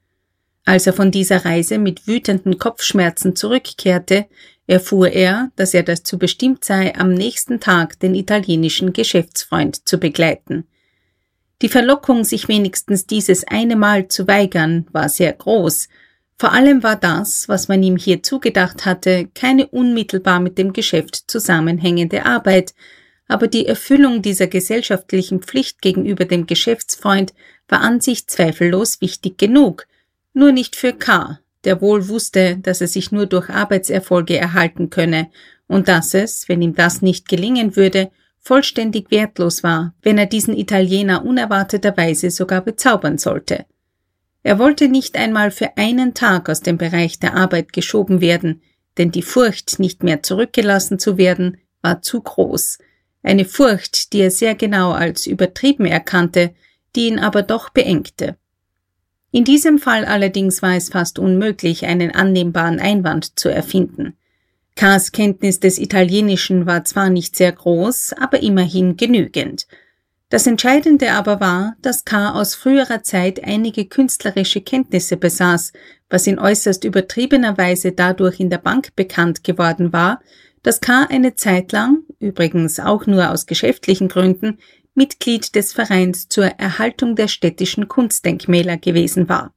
Als er von dieser Reise mit wütenden Kopfschmerzen zurückkehrte, erfuhr er, dass er dazu bestimmt sei, am nächsten Tag den italienischen Geschäftsfreund zu begleiten. Die Verlockung, sich wenigstens dieses eine Mal zu weigern, war sehr groß. Vor allem war das, was man ihm hier zugedacht hatte, keine unmittelbar mit dem Geschäft zusammenhängende Arbeit, aber die Erfüllung dieser gesellschaftlichen Pflicht gegenüber dem Geschäftsfreund war an sich zweifellos wichtig genug, nur nicht für K., der wohl wusste, dass er sich nur durch Arbeitserfolge erhalten könne und dass es, wenn ihm das nicht gelingen würde, vollständig wertlos war, wenn er diesen Italiener unerwarteterweise sogar bezaubern sollte. Er wollte nicht einmal für einen Tag aus dem Bereich der Arbeit geschoben werden, denn die Furcht, nicht mehr zurückgelassen zu werden, war zu groß. Eine Furcht, die er sehr genau als übertrieben erkannte, die ihn aber doch beengte. In diesem Fall allerdings war es fast unmöglich, einen annehmbaren Einwand zu erfinden. K.s Kenntnis des Italienischen war zwar nicht sehr groß, aber immerhin genügend. Das Entscheidende aber war, dass K. aus früherer Zeit einige künstlerische Kenntnisse besaß, was in äußerst übertriebener Weise dadurch in der Bank bekannt geworden war, dass K. eine Zeit lang, übrigens auch nur aus geschäftlichen Gründen, Mitglied des Vereins zur Erhaltung der städtischen Kunstdenkmäler gewesen war.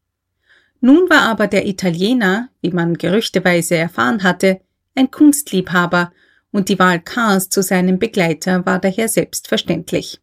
Nun war aber der Italiener, wie man gerüchteweise erfahren hatte, ein Kunstliebhaber und die Wahl K.s zu seinem Begleiter war daher selbstverständlich.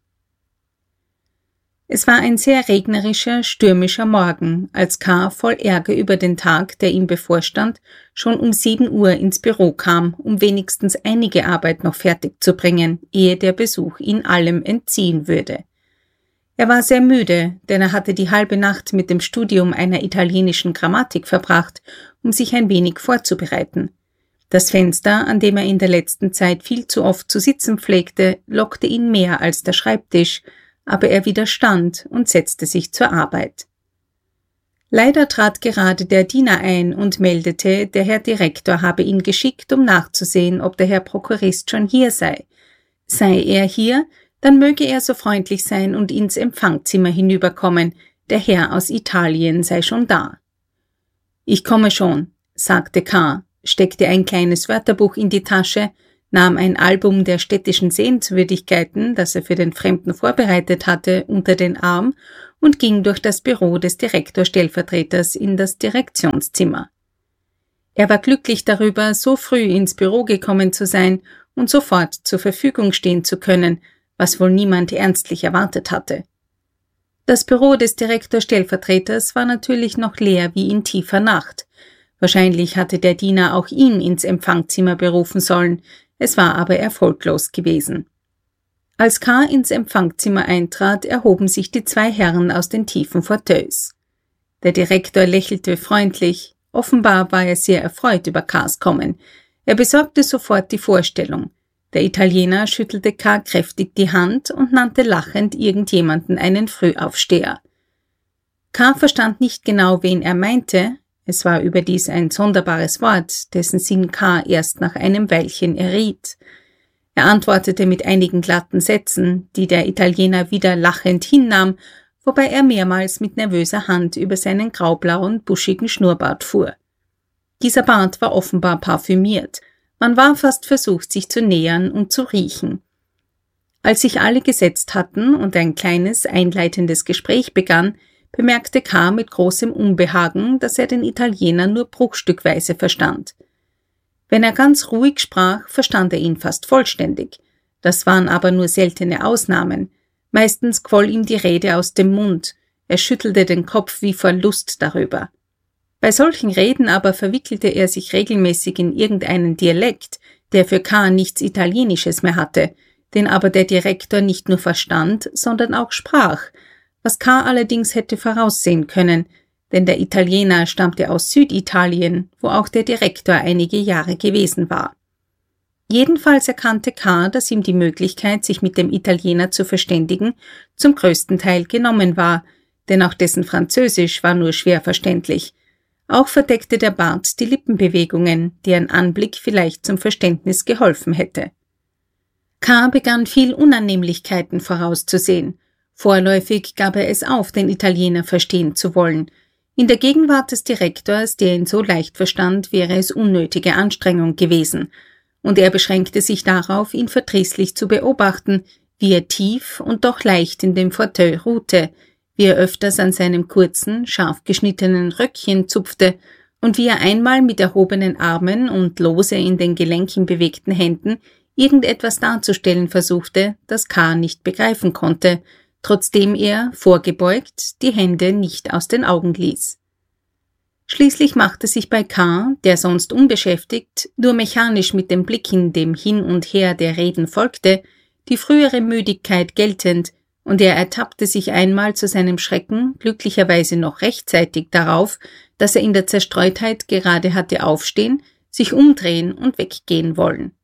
Es war ein sehr regnerischer, stürmischer Morgen, als K. voll Ärger über den Tag, der ihm bevorstand, schon um sieben Uhr ins Büro kam, um wenigstens einige Arbeit noch fertig zu bringen, ehe der Besuch ihn allem entziehen würde. Er war sehr müde, denn er hatte die halbe Nacht mit dem Studium einer italienischen Grammatik verbracht, um sich ein wenig vorzubereiten. Das Fenster, an dem er in der letzten Zeit viel zu oft zu sitzen pflegte, lockte ihn mehr als der Schreibtisch, aber er widerstand und setzte sich zur Arbeit. Leider trat gerade der Diener ein und meldete, der Herr Direktor habe ihn geschickt, um nachzusehen, ob der Herr Prokurist schon hier sei. Sei er hier, dann möge er so freundlich sein und ins Empfangzimmer hinüberkommen, der Herr aus Italien sei schon da. »Ich komme schon«, sagte K., steckte ein kleines Wörterbuch in die Tasche, nahm ein Album der städtischen Sehenswürdigkeiten, das er für den Fremden vorbereitet hatte, unter den Arm und ging durch das Büro des Direktorstellvertreters in das Direktionszimmer. Er war glücklich darüber, so früh ins Büro gekommen zu sein und sofort zur Verfügung stehen zu können, was wohl niemand ernstlich erwartet hatte. Das Büro des Direktorstellvertreters war natürlich noch leer wie in tiefer Nacht. Wahrscheinlich hatte der Diener auch ihn ins Empfangzimmer berufen sollen, es war aber erfolglos gewesen. Als K. ins Empfangzimmer eintrat, erhoben sich die zwei Herren aus den tiefen Fauteuils. Der Direktor lächelte freundlich, offenbar war er sehr erfreut über K.s Kommen. Er besorgte sofort die Vorstellung. Der Italiener schüttelte K. kräftig die Hand und nannte lachend irgendjemanden einen Frühaufsteher. K. verstand nicht genau, wen er meinte, es war überdies ein sonderbares Wort, dessen Sinn K. erst nach einem Weilchen erriet. Er antwortete mit einigen glatten Sätzen, die der Italiener wieder lachend hinnahm, wobei er mehrmals mit nervöser Hand über seinen graublauen, buschigen Schnurrbart fuhr. Dieser Bart war offenbar parfümiert. Man war fast versucht, sich zu nähern und zu riechen. Als sich alle gesetzt hatten und ein kleines, einleitendes Gespräch begann, bemerkte K. mit großem Unbehagen, dass er den Italiener nur bruchstückweise verstand. Wenn er ganz ruhig sprach, verstand er ihn fast vollständig. Das waren aber nur seltene Ausnahmen. Meistens quoll ihm die Rede aus dem Mund. Er schüttelte den Kopf wie vor Lust darüber. Bei solchen Reden aber verwickelte er sich regelmäßig in irgendeinen Dialekt, der für K. nichts Italienisches mehr hatte, den aber der Direktor nicht nur verstand, sondern auch sprach, was K. allerdings hätte voraussehen können, denn der Italiener stammte aus Süditalien, wo auch der Direktor einige Jahre gewesen war. Jedenfalls erkannte K., dass ihm die Möglichkeit, sich mit dem Italiener zu verständigen, zum größten Teil genommen war, denn auch dessen Französisch war nur schwer verständlich. Auch verdeckte der Bart die Lippenbewegungen, deren Anblick vielleicht zum Verständnis geholfen hätte. K. begann viel Unannehmlichkeiten vorauszusehen. Vorläufig gab er es auf, den Italiener verstehen zu wollen. In der Gegenwart des Direktors, der ihn so leicht verstand, wäre es unnötige Anstrengung gewesen. Und er beschränkte sich darauf, ihn verdrießlich zu beobachten, wie er tief und doch leicht in dem Fauteuil ruhte, wie er öfters an seinem kurzen, scharf geschnittenen Röckchen zupfte und wie er einmal mit erhobenen Armen und lose in den Gelenken bewegten Händen irgendetwas darzustellen versuchte, das K. nicht begreifen konnte, trotzdem er, vorgebeugt, die Hände nicht aus den Augen ließ. Schließlich machte sich bei K., der sonst unbeschäftigt, nur mechanisch mit den Blicken dem Hin und Her der Reden folgte, die frühere Müdigkeit geltend, und er ertappte sich einmal zu seinem Schrecken, glücklicherweise noch rechtzeitig darauf, dass er in der Zerstreutheit gerade hatte aufstehen, sich umdrehen und weggehen wollen.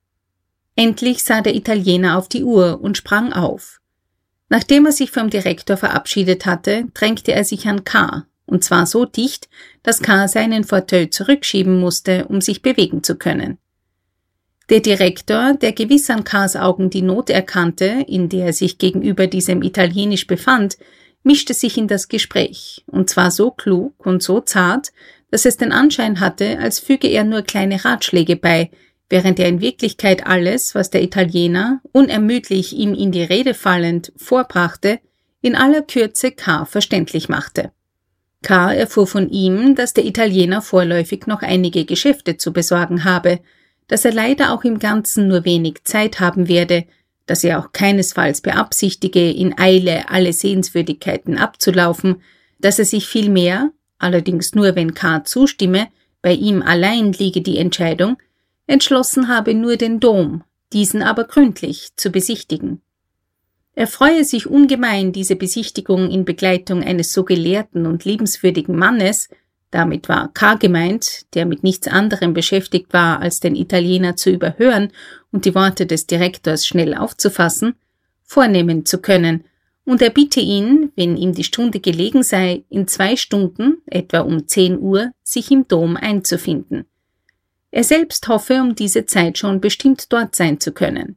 Endlich sah der Italiener auf die Uhr und sprang auf. Nachdem er sich vom Direktor verabschiedet hatte, drängte er sich an K., und zwar so dicht, dass K. seinen Fauteuil zurückschieben musste, um sich bewegen zu können. Der Direktor, der gewiss an K.s Augen die Not erkannte, in der er sich gegenüber diesem Italienisch befand, mischte sich in das Gespräch, und zwar so klug und so zart, dass es den Anschein hatte, als füge er nur kleine Ratschläge bei, während er in Wirklichkeit alles, was der Italiener, unermüdlich ihm in die Rede fallend, vorbrachte, in aller Kürze K. verständlich machte. K. erfuhr von ihm, dass der Italiener vorläufig noch einige Geschäfte zu besorgen habe, dass er leider auch im Ganzen nur wenig Zeit haben werde, dass er auch keinesfalls beabsichtige, in Eile alle Sehenswürdigkeiten abzulaufen, dass er sich vielmehr, allerdings nur wenn K. zustimme, bei ihm allein liege die Entscheidung, entschlossen habe, nur den Dom, diesen aber gründlich, zu besichtigen. Er freue sich ungemein, diese Besichtigung in Begleitung eines so gelehrten und liebenswürdigen Mannes, damit war K. gemeint, der mit nichts anderem beschäftigt war, als den Italiener zu überhören und die Worte des Direktors schnell aufzufassen, vornehmen zu können, und er bitte ihn, wenn ihm die Stunde gelegen sei, in zwei Stunden, etwa um zehn Uhr, sich im Dom einzufinden. Er selbst hoffe, um diese Zeit schon bestimmt dort sein zu können.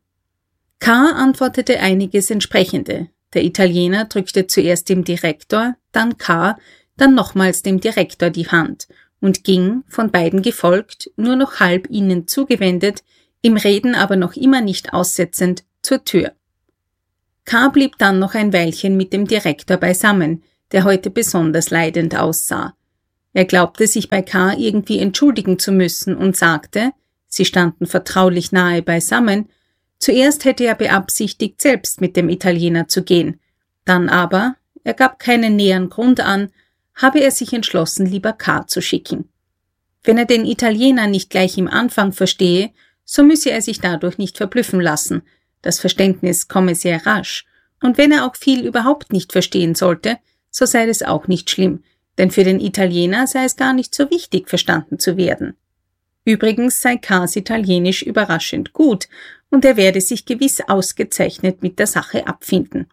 K. antwortete einiges Entsprechende. Der Italiener drückte zuerst dem Direktor, dann K., dann nochmals dem Direktor die Hand und ging, von beiden gefolgt, nur noch halb ihnen zugewendet, im Reden aber noch immer nicht aussetzend, zur Tür. K. blieb dann noch ein Weilchen mit dem Direktor beisammen, der heute besonders leidend aussah. Er glaubte, sich bei K. irgendwie entschuldigen zu müssen und sagte, sie standen vertraulich nahe beisammen, zuerst hätte er beabsichtigt, selbst mit dem Italiener zu gehen, dann aber, er gab keinen näheren Grund an, habe er sich entschlossen, lieber K. zu schicken. Wenn er den Italiener nicht gleich im Anfang verstehe, so müsse er sich dadurch nicht verblüffen lassen, das Verständnis komme sehr rasch, und wenn er auch viel überhaupt nicht verstehen sollte, so sei das auch nicht schlimm, denn für den Italiener sei es gar nicht so wichtig, verstanden zu werden. Übrigens sei K.'s Italienisch überraschend gut, und er werde sich gewiss ausgezeichnet mit der Sache abfinden.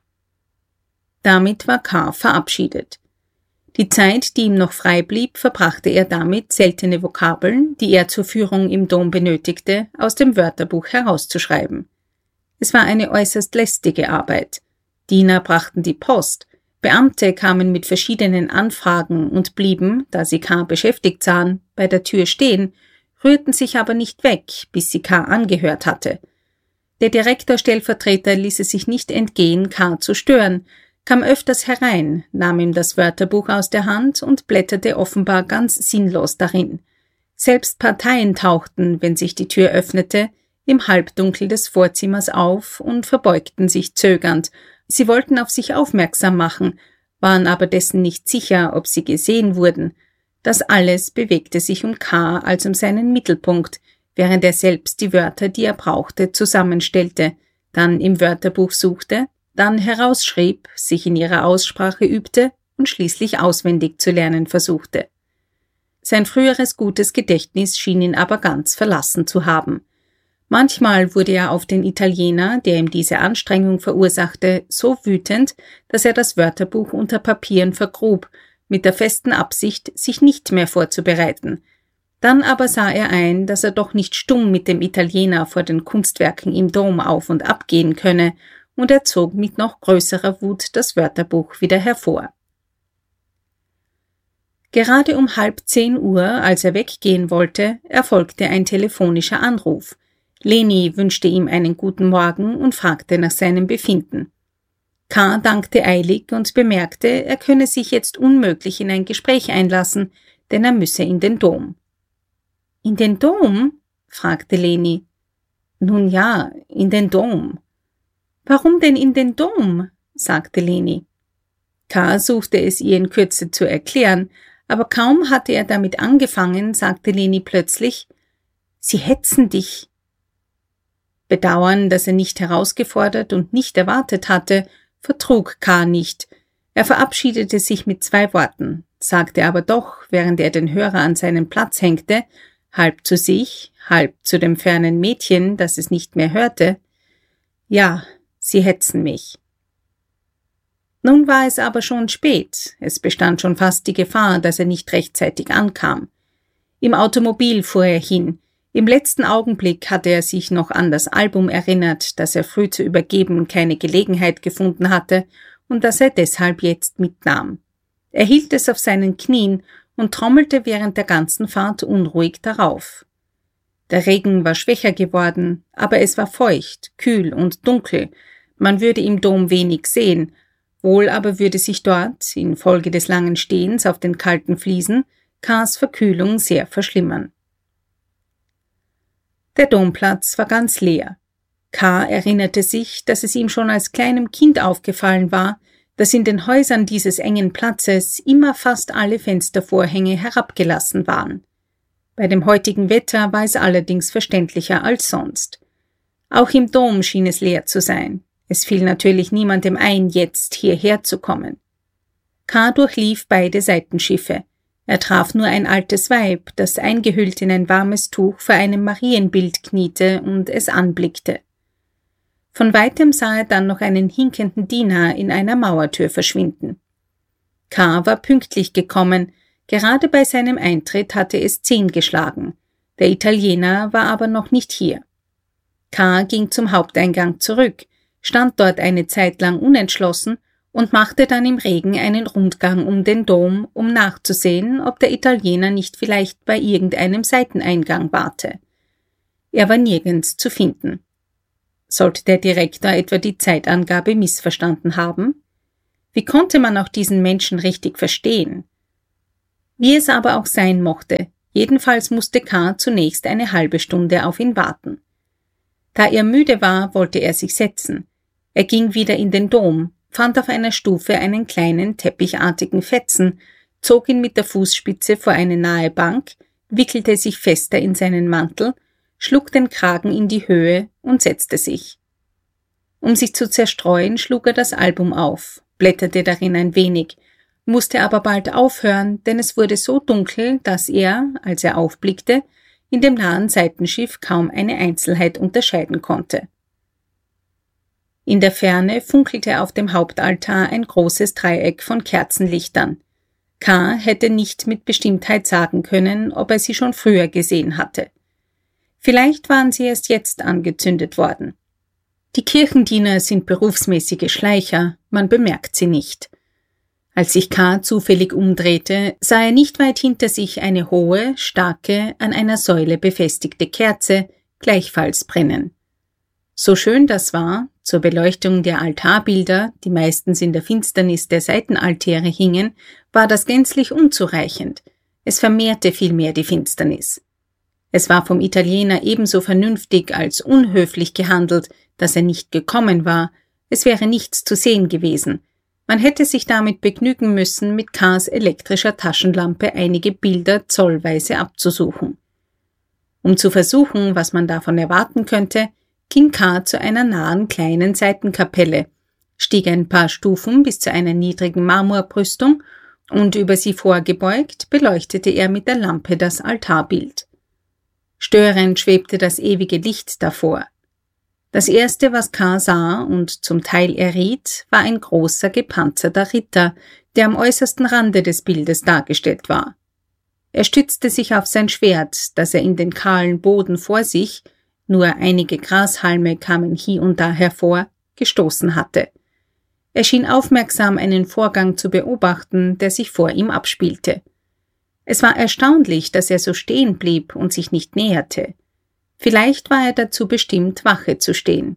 Damit war K. verabschiedet. Die Zeit, die ihm noch frei blieb, verbrachte er damit, seltene Vokabeln, die er zur Führung im Dom benötigte, aus dem Wörterbuch herauszuschreiben. Es war eine äußerst lästige Arbeit. Diener brachten die Post, Beamte kamen mit verschiedenen Anfragen und blieben, da sie K. beschäftigt sahen, bei der Tür stehen, rührten sich aber nicht weg, bis sie K. angehört hatte. Der Direktorstellvertreter ließ es sich nicht entgehen, K. zu stören, kam öfters herein, nahm ihm das Wörterbuch aus der Hand und blätterte offenbar ganz sinnlos darin. Selbst Parteien tauchten, wenn sich die Tür öffnete, im Halbdunkel des Vorzimmers auf und verbeugten sich zögernd. Sie wollten auf sich aufmerksam machen, waren aber dessen nicht sicher, ob sie gesehen wurden. Das alles bewegte sich um K. als um seinen Mittelpunkt, während er selbst die Wörter, die er brauchte, zusammenstellte, dann im Wörterbuch suchte, dann herausschrieb, sich in ihrer Aussprache übte und schließlich auswendig zu lernen versuchte. Sein früheres gutes Gedächtnis schien ihn aber ganz verlassen zu haben. Manchmal wurde er auf den Italiener, der ihm diese Anstrengung verursachte, so wütend, dass er das Wörterbuch unter Papieren vergrub, mit der festen Absicht, sich nicht mehr vorzubereiten. Dann aber sah er ein, dass er doch nicht stumm mit dem Italiener vor den Kunstwerken im Dom auf und ab gehen könne, und er zog mit noch größerer Wut das Wörterbuch wieder hervor. Gerade um halb zehn Uhr, als er weggehen wollte, erfolgte ein telefonischer Anruf. Leni wünschte ihm einen guten Morgen und fragte nach seinem Befinden. K. dankte eilig und bemerkte, er könne sich jetzt unmöglich in ein Gespräch einlassen, denn er müsse in den Dom. »In den Dom?« fragte Leni. »Nun ja, in den Dom.« »Warum denn in den Dom?« sagte Leni. K. suchte es ihr in Kürze zu erklären, aber kaum hatte er damit angefangen, sagte Leni plötzlich, »Sie hetzen dich.« Bedauern, dass er nicht herausgefordert und nicht erwartet hatte, vertrug K. nicht. Er verabschiedete sich mit zwei Worten, sagte aber doch, während er den Hörer an seinen Platz hängte, halb zu sich, halb zu dem fernen Mädchen, das es nicht mehr hörte, »Ja, Sie hetzen mich.« Nun war es aber schon spät, es bestand schon fast die Gefahr, dass er nicht rechtzeitig ankam. Im Automobil fuhr er hin. Im letzten Augenblick hatte er sich noch an das Album erinnert, das er früh zu übergeben keine Gelegenheit gefunden hatte und das er deshalb jetzt mitnahm. Er hielt es auf seinen Knien und trommelte während der ganzen Fahrt unruhig darauf. Der Regen war schwächer geworden, aber es war feucht, kühl und dunkel. Man würde im Dom wenig sehen, wohl aber würde sich dort, infolge des langen Stehens auf den kalten Fliesen, K.'s Verkühlung sehr verschlimmern. Der Domplatz war ganz leer. K. erinnerte sich, dass es ihm schon als kleinem Kind aufgefallen war, dass in den Häusern dieses engen Platzes immer fast alle Fenstervorhänge herabgelassen waren. Bei dem heutigen Wetter war es allerdings verständlicher als sonst. Auch im Dom schien es leer zu sein. Es fiel natürlich niemandem ein, jetzt hierher zu kommen. K. durchlief beide Seitenschiffe. Er traf nur ein altes Weib, das eingehüllt in ein warmes Tuch vor einem Marienbild kniete und es anblickte. Von weitem sah er dann noch einen hinkenden Diener in einer Mauertür verschwinden. K. war pünktlich gekommen, gerade bei seinem Eintritt hatte es zehn geschlagen. Der Italiener war aber noch nicht hier. K. ging zum Haupteingang zurück, stand dort eine Zeit lang unentschlossen und machte dann im Regen einen Rundgang um den Dom, um nachzusehen, ob der Italiener nicht vielleicht bei irgendeinem Seiteneingang warte. Er war nirgends zu finden. Sollte der Direktor etwa die Zeitangabe missverstanden haben? Wie konnte man auch diesen Menschen richtig verstehen? Wie es aber auch sein mochte, jedenfalls musste K. zunächst eine halbe Stunde auf ihn warten. Da er müde war, wollte er sich setzen. Er ging wieder in den Dom, fand auf einer Stufe einen kleinen teppichartigen Fetzen, zog ihn mit der Fußspitze vor eine nahe Bank, wickelte sich fester in seinen Mantel, schlug den Kragen in die Höhe und setzte sich. Um sich zu zerstreuen, schlug er das Album auf, blätterte darin ein wenig, musste aber bald aufhören, denn es wurde so dunkel, dass er, als er aufblickte, in dem nahen Seitenschiff kaum eine Einzelheit unterscheiden konnte. In der Ferne funkelte auf dem Hauptaltar ein großes Dreieck von Kerzenlichtern. K. hätte nicht mit Bestimmtheit sagen können, ob er sie schon früher gesehen hatte. Vielleicht waren sie erst jetzt angezündet worden. Die Kirchendiener sind berufsmäßige Schleicher, man bemerkt sie nicht. Als sich K. zufällig umdrehte, sah er nicht weit hinter sich eine hohe, starke, an einer Säule befestigte Kerze, gleichfalls brennen. So schön das war, zur Beleuchtung der Altarbilder, die meistens in der Finsternis der Seitenaltäre hingen, war das gänzlich unzureichend. Es vermehrte vielmehr die Finsternis. Es war vom Italiener ebenso vernünftig als unhöflich gehandelt, dass er nicht gekommen war. Es wäre nichts zu sehen gewesen. Man hätte sich damit begnügen müssen, mit K.s elektrischer Taschenlampe einige Bilder zollweise abzusuchen. Um zu versuchen, was man davon erwarten könnte, ging K. zu einer nahen kleinen Seitenkapelle, stieg ein paar Stufen bis zu einer niedrigen Marmorbrüstung und über sie vorgebeugt beleuchtete er mit der Lampe das Altarbild. Störend schwebte das ewige Licht davor. Das erste, was K. sah und zum Teil erriet, war ein großer gepanzerter Ritter, der am äußersten Rande des Bildes dargestellt war. Er stützte sich auf sein Schwert, das er in den kahlen Boden vor sich, nur einige Grashalme kamen hie und da hervor, gestoßen hatte. Er schien aufmerksam einen Vorgang zu beobachten, der sich vor ihm abspielte. Es war erstaunlich, dass er so stehen blieb und sich nicht näherte. Vielleicht war er dazu bestimmt, Wache zu stehen.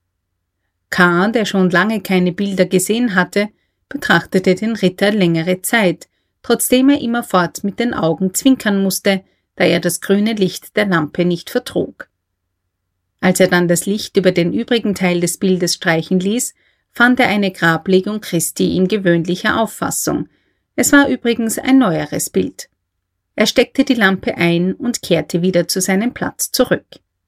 K., der schon lange keine Bilder gesehen hatte, betrachtete den Ritter längere Zeit, trotzdem er immerfort mit den Augen zwinkern musste, da er das grüne Licht der Lampe nicht vertrug. Als er dann das Licht über den übrigen Teil des Bildes streichen ließ, fand er eine Grablegung Christi in gewöhnlicher Auffassung. Es war übrigens ein neueres Bild. Er steckte die Lampe ein und kehrte wieder zu seinem Platz zurück.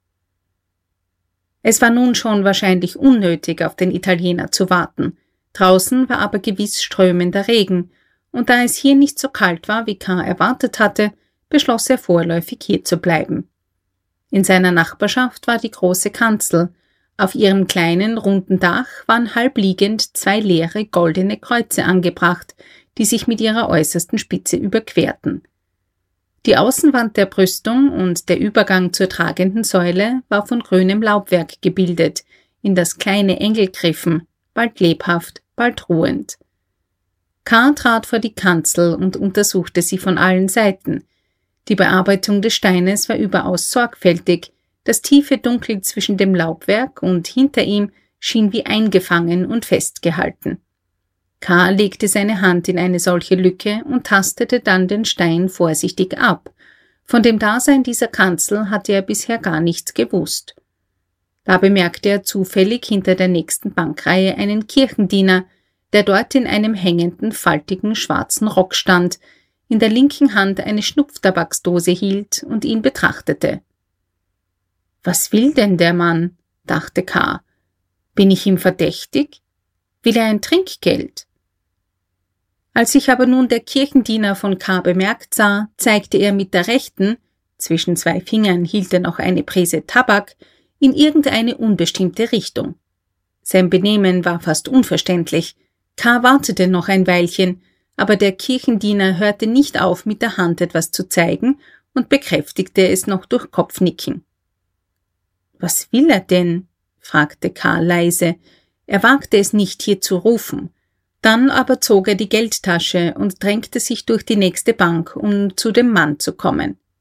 Es war nun schon wahrscheinlich unnötig, auf den Italiener zu warten. Draußen war aber gewiss strömender Regen, und da es hier nicht so kalt war, wie K. erwartet hatte, beschloss er vorläufig hier zu bleiben. In seiner Nachbarschaft war die große Kanzel. Auf ihrem kleinen, runden Dach waren halbliegend zwei leere, goldene Kreuze angebracht, die sich mit ihrer äußersten Spitze überquerten. Die Außenwand der Brüstung und der Übergang zur tragenden Säule war von grünem Laubwerk gebildet, in das kleine Engel griffen, bald lebhaft, bald ruhend. K. trat vor die Kanzel und untersuchte sie von allen Seiten. Die Bearbeitung des Steines war überaus sorgfältig, das tiefe Dunkel zwischen dem Laubwerk und hinter ihm schien wie eingefangen und festgehalten. K. legte seine Hand in eine solche Lücke und tastete dann den Stein vorsichtig ab. Von dem Dasein dieser Kanzel hatte er bisher gar nichts gewusst. Da bemerkte er zufällig hinter der nächsten Bankreihe einen Kirchendiener, der dort in einem hängenden, faltigen, schwarzen Rock stand, in der linken Hand eine Schnupftabaksdose hielt und ihn betrachtete. »Was will denn der Mann?« dachte K. »Bin ich ihm verdächtig? Will er ein Trinkgeld?« Als sich aber nun der Kirchendiener von K. bemerkt sah, zeigte er mit der rechten, zwischen zwei Fingern hielt er noch eine Prise Tabak, in irgendeine unbestimmte Richtung. Sein Benehmen war fast unverständlich. K. wartete noch ein Weilchen, aber der Kirchendiener hörte nicht auf, mit der Hand etwas zu zeigen und bekräftigte es noch durch Kopfnicken. »Was will er denn?« fragte K. leise. Er wagte es nicht, hier zu rufen. Dann aber zog er die Geldtasche und drängte sich durch die nächste Bank, um zu dem Mann zu kommen.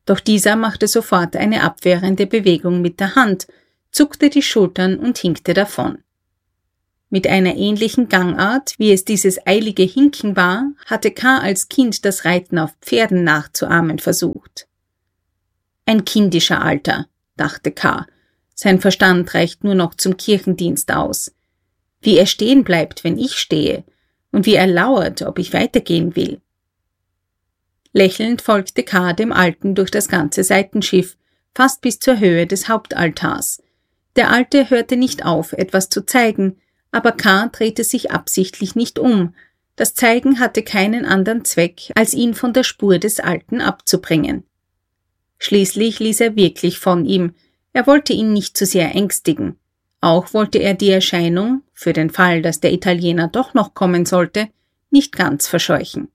Doch dieser machte sofort eine abwehrende Bewegung mit der Hand, zuckte die Schultern und hinkte davon. Mit einer ähnlichen Gangart, wie es dieses eilige Hinken war, hatte K. als Kind das Reiten auf Pferden nachzuahmen versucht. Ein kindischer Alter, dachte K. Sein Verstand reicht nur noch zum Kirchendienst aus. Wie er stehen bleibt, wenn ich stehe, und wie er lauert, ob ich weitergehen will. Lächelnd folgte K. dem Alten durch das ganze Seitenschiff, fast bis zur Höhe des Hauptaltars. Der Alte hörte nicht auf, etwas zu zeigen, aber K. drehte sich absichtlich nicht um. Das Zeigen hatte keinen anderen Zweck, als ihn von der Spur des Alten abzubringen. Schließlich ließ er wirklich von ihm. Er wollte ihn nicht zu sehr ängstigen. Auch wollte er die Erscheinung, für den Fall, dass der Italiener doch noch kommen sollte, nicht ganz verscheuchen.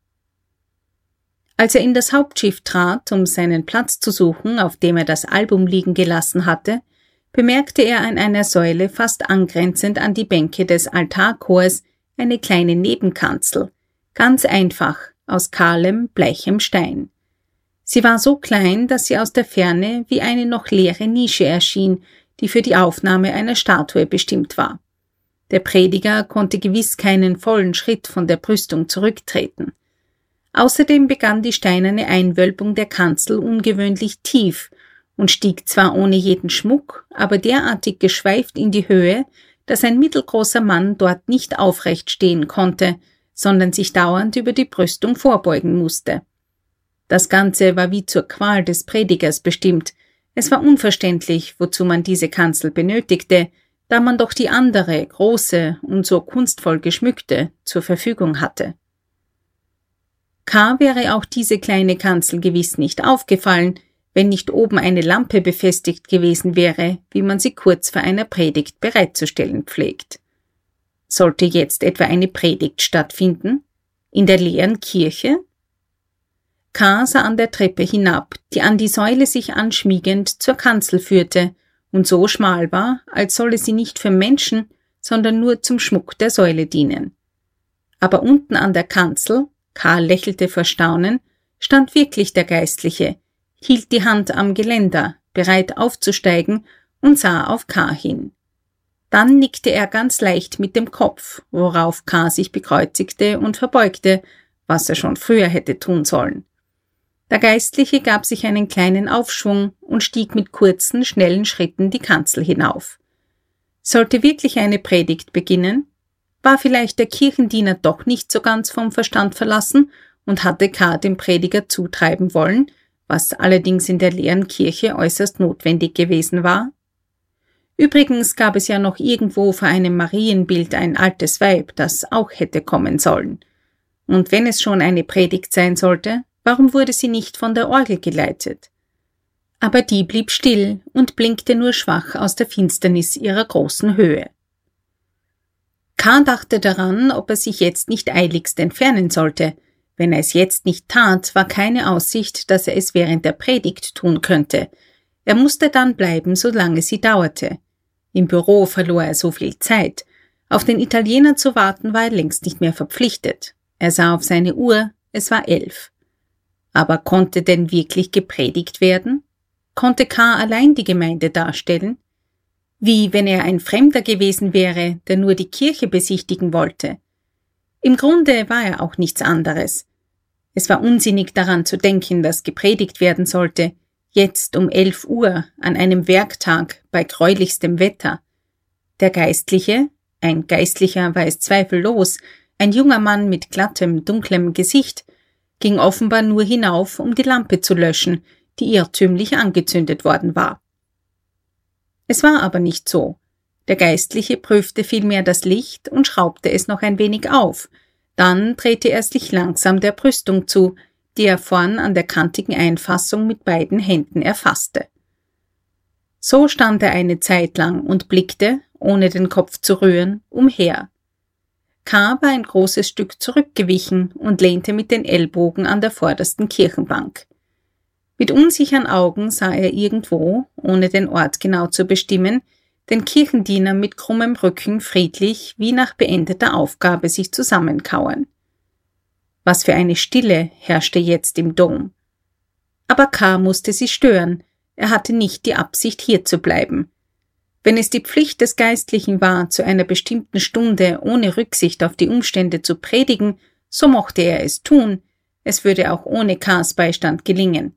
Als er in das Hauptschiff trat, um seinen Platz zu suchen, auf dem er das Album liegen gelassen hatte, bemerkte er an einer Säule fast angrenzend an die Bänke des Altarchors eine kleine Nebenkanzel, ganz einfach, aus kahlem, bleichem Stein. Sie war so klein, dass sie aus der Ferne wie eine noch leere Nische erschien, die für die Aufnahme einer Statue bestimmt war. Der Prediger konnte gewiss keinen vollen Schritt von der Brüstung zurücktreten. Außerdem begann die steinerne Einwölbung der Kanzel ungewöhnlich tief und stieg zwar ohne jeden Schmuck, aber derartig geschweift in die Höhe, dass ein mittelgroßer Mann dort nicht aufrecht stehen konnte, sondern sich dauernd über die Brüstung vorbeugen musste. Das Ganze war wie zur Qual des Predigers bestimmt. Es war unverständlich, wozu man diese Kanzel benötigte, da man doch die andere, große und so kunstvoll geschmückte, zur Verfügung hatte. K. wäre auch diese kleine Kanzel gewiss nicht aufgefallen, wenn nicht oben eine Lampe befestigt gewesen wäre, wie man sie kurz vor einer Predigt bereitzustellen pflegt. Sollte jetzt etwa eine Predigt stattfinden? In der leeren Kirche? K. sah an der Treppe hinab, die an die Säule sich anschmiegend zur Kanzel führte und so schmal war, als solle sie nicht für Menschen, sondern nur zum Schmuck der Säule dienen. Aber unten an der Kanzel, K. lächelte vor Staunen, stand wirklich der Geistliche, hielt die Hand am Geländer, bereit aufzusteigen, und sah auf K. hin. Dann nickte er ganz leicht mit dem Kopf, worauf K. sich bekreuzigte und verbeugte, was er schon früher hätte tun sollen. Der Geistliche gab sich einen kleinen Aufschwung und stieg mit kurzen, schnellen Schritten die Kanzel hinauf. Sollte wirklich eine Predigt beginnen? War vielleicht der Kirchendiener doch nicht so ganz vom Verstand verlassen und hatte K. dem Prediger zutreiben wollen, was allerdings in der leeren Kirche äußerst notwendig gewesen war? Übrigens gab es ja noch irgendwo vor einem Marienbild ein altes Weib, das auch hätte kommen sollen. Und wenn es schon eine Predigt sein sollte, warum wurde sie nicht von der Orgel geleitet? Aber die blieb still und blinkte nur schwach aus der Finsternis ihrer großen Höhe. K. dachte daran, ob er sich jetzt nicht eiligst entfernen sollte. Wenn er es jetzt nicht tat, war keine Aussicht, dass er es während der Predigt tun könnte. Er musste dann bleiben, solange sie dauerte. Im Büro verlor er so viel Zeit. Auf den Italiener zu warten war er längst nicht mehr verpflichtet. Er sah auf seine Uhr, es war elf. Aber konnte denn wirklich gepredigt werden? Konnte K. allein die Gemeinde darstellen? Wie wenn er ein Fremder gewesen wäre, der nur die Kirche besichtigen wollte. Im Grunde war er auch nichts anderes. Es war unsinnig daran zu denken, dass gepredigt werden sollte, jetzt um elf Uhr, an einem Werktag, bei gräulichstem Wetter. Der Geistliche, ein Geistlicher war es zweifellos, ein junger Mann mit glattem, dunklem Gesicht, ging offenbar nur hinauf, um die Lampe zu löschen, die irrtümlich angezündet worden war. Es war aber nicht so. Der Geistliche prüfte vielmehr das Licht und schraubte es noch ein wenig auf. Dann drehte er sich langsam der Brüstung zu, die er vorn an der kantigen Einfassung mit beiden Händen erfasste. So stand er eine Zeit lang und blickte, ohne den Kopf zu rühren, umher. K. war ein großes Stück zurückgewichen und lehnte mit den Ellbogen an der vordersten Kirchenbank. Mit unsicheren Augen sah er irgendwo, ohne den Ort genau zu bestimmen, den Kirchendiener mit krummem Rücken friedlich, wie nach beendeter Aufgabe, sich zusammenkauern. Was für eine Stille herrschte jetzt im Dom. Aber K. musste sie stören. Er hatte nicht die Absicht, hier zu bleiben. Wenn es die Pflicht des Geistlichen war, zu einer bestimmten Stunde ohne Rücksicht auf die Umstände zu predigen, so mochte er es tun. Es würde auch ohne K.s Beistand gelingen.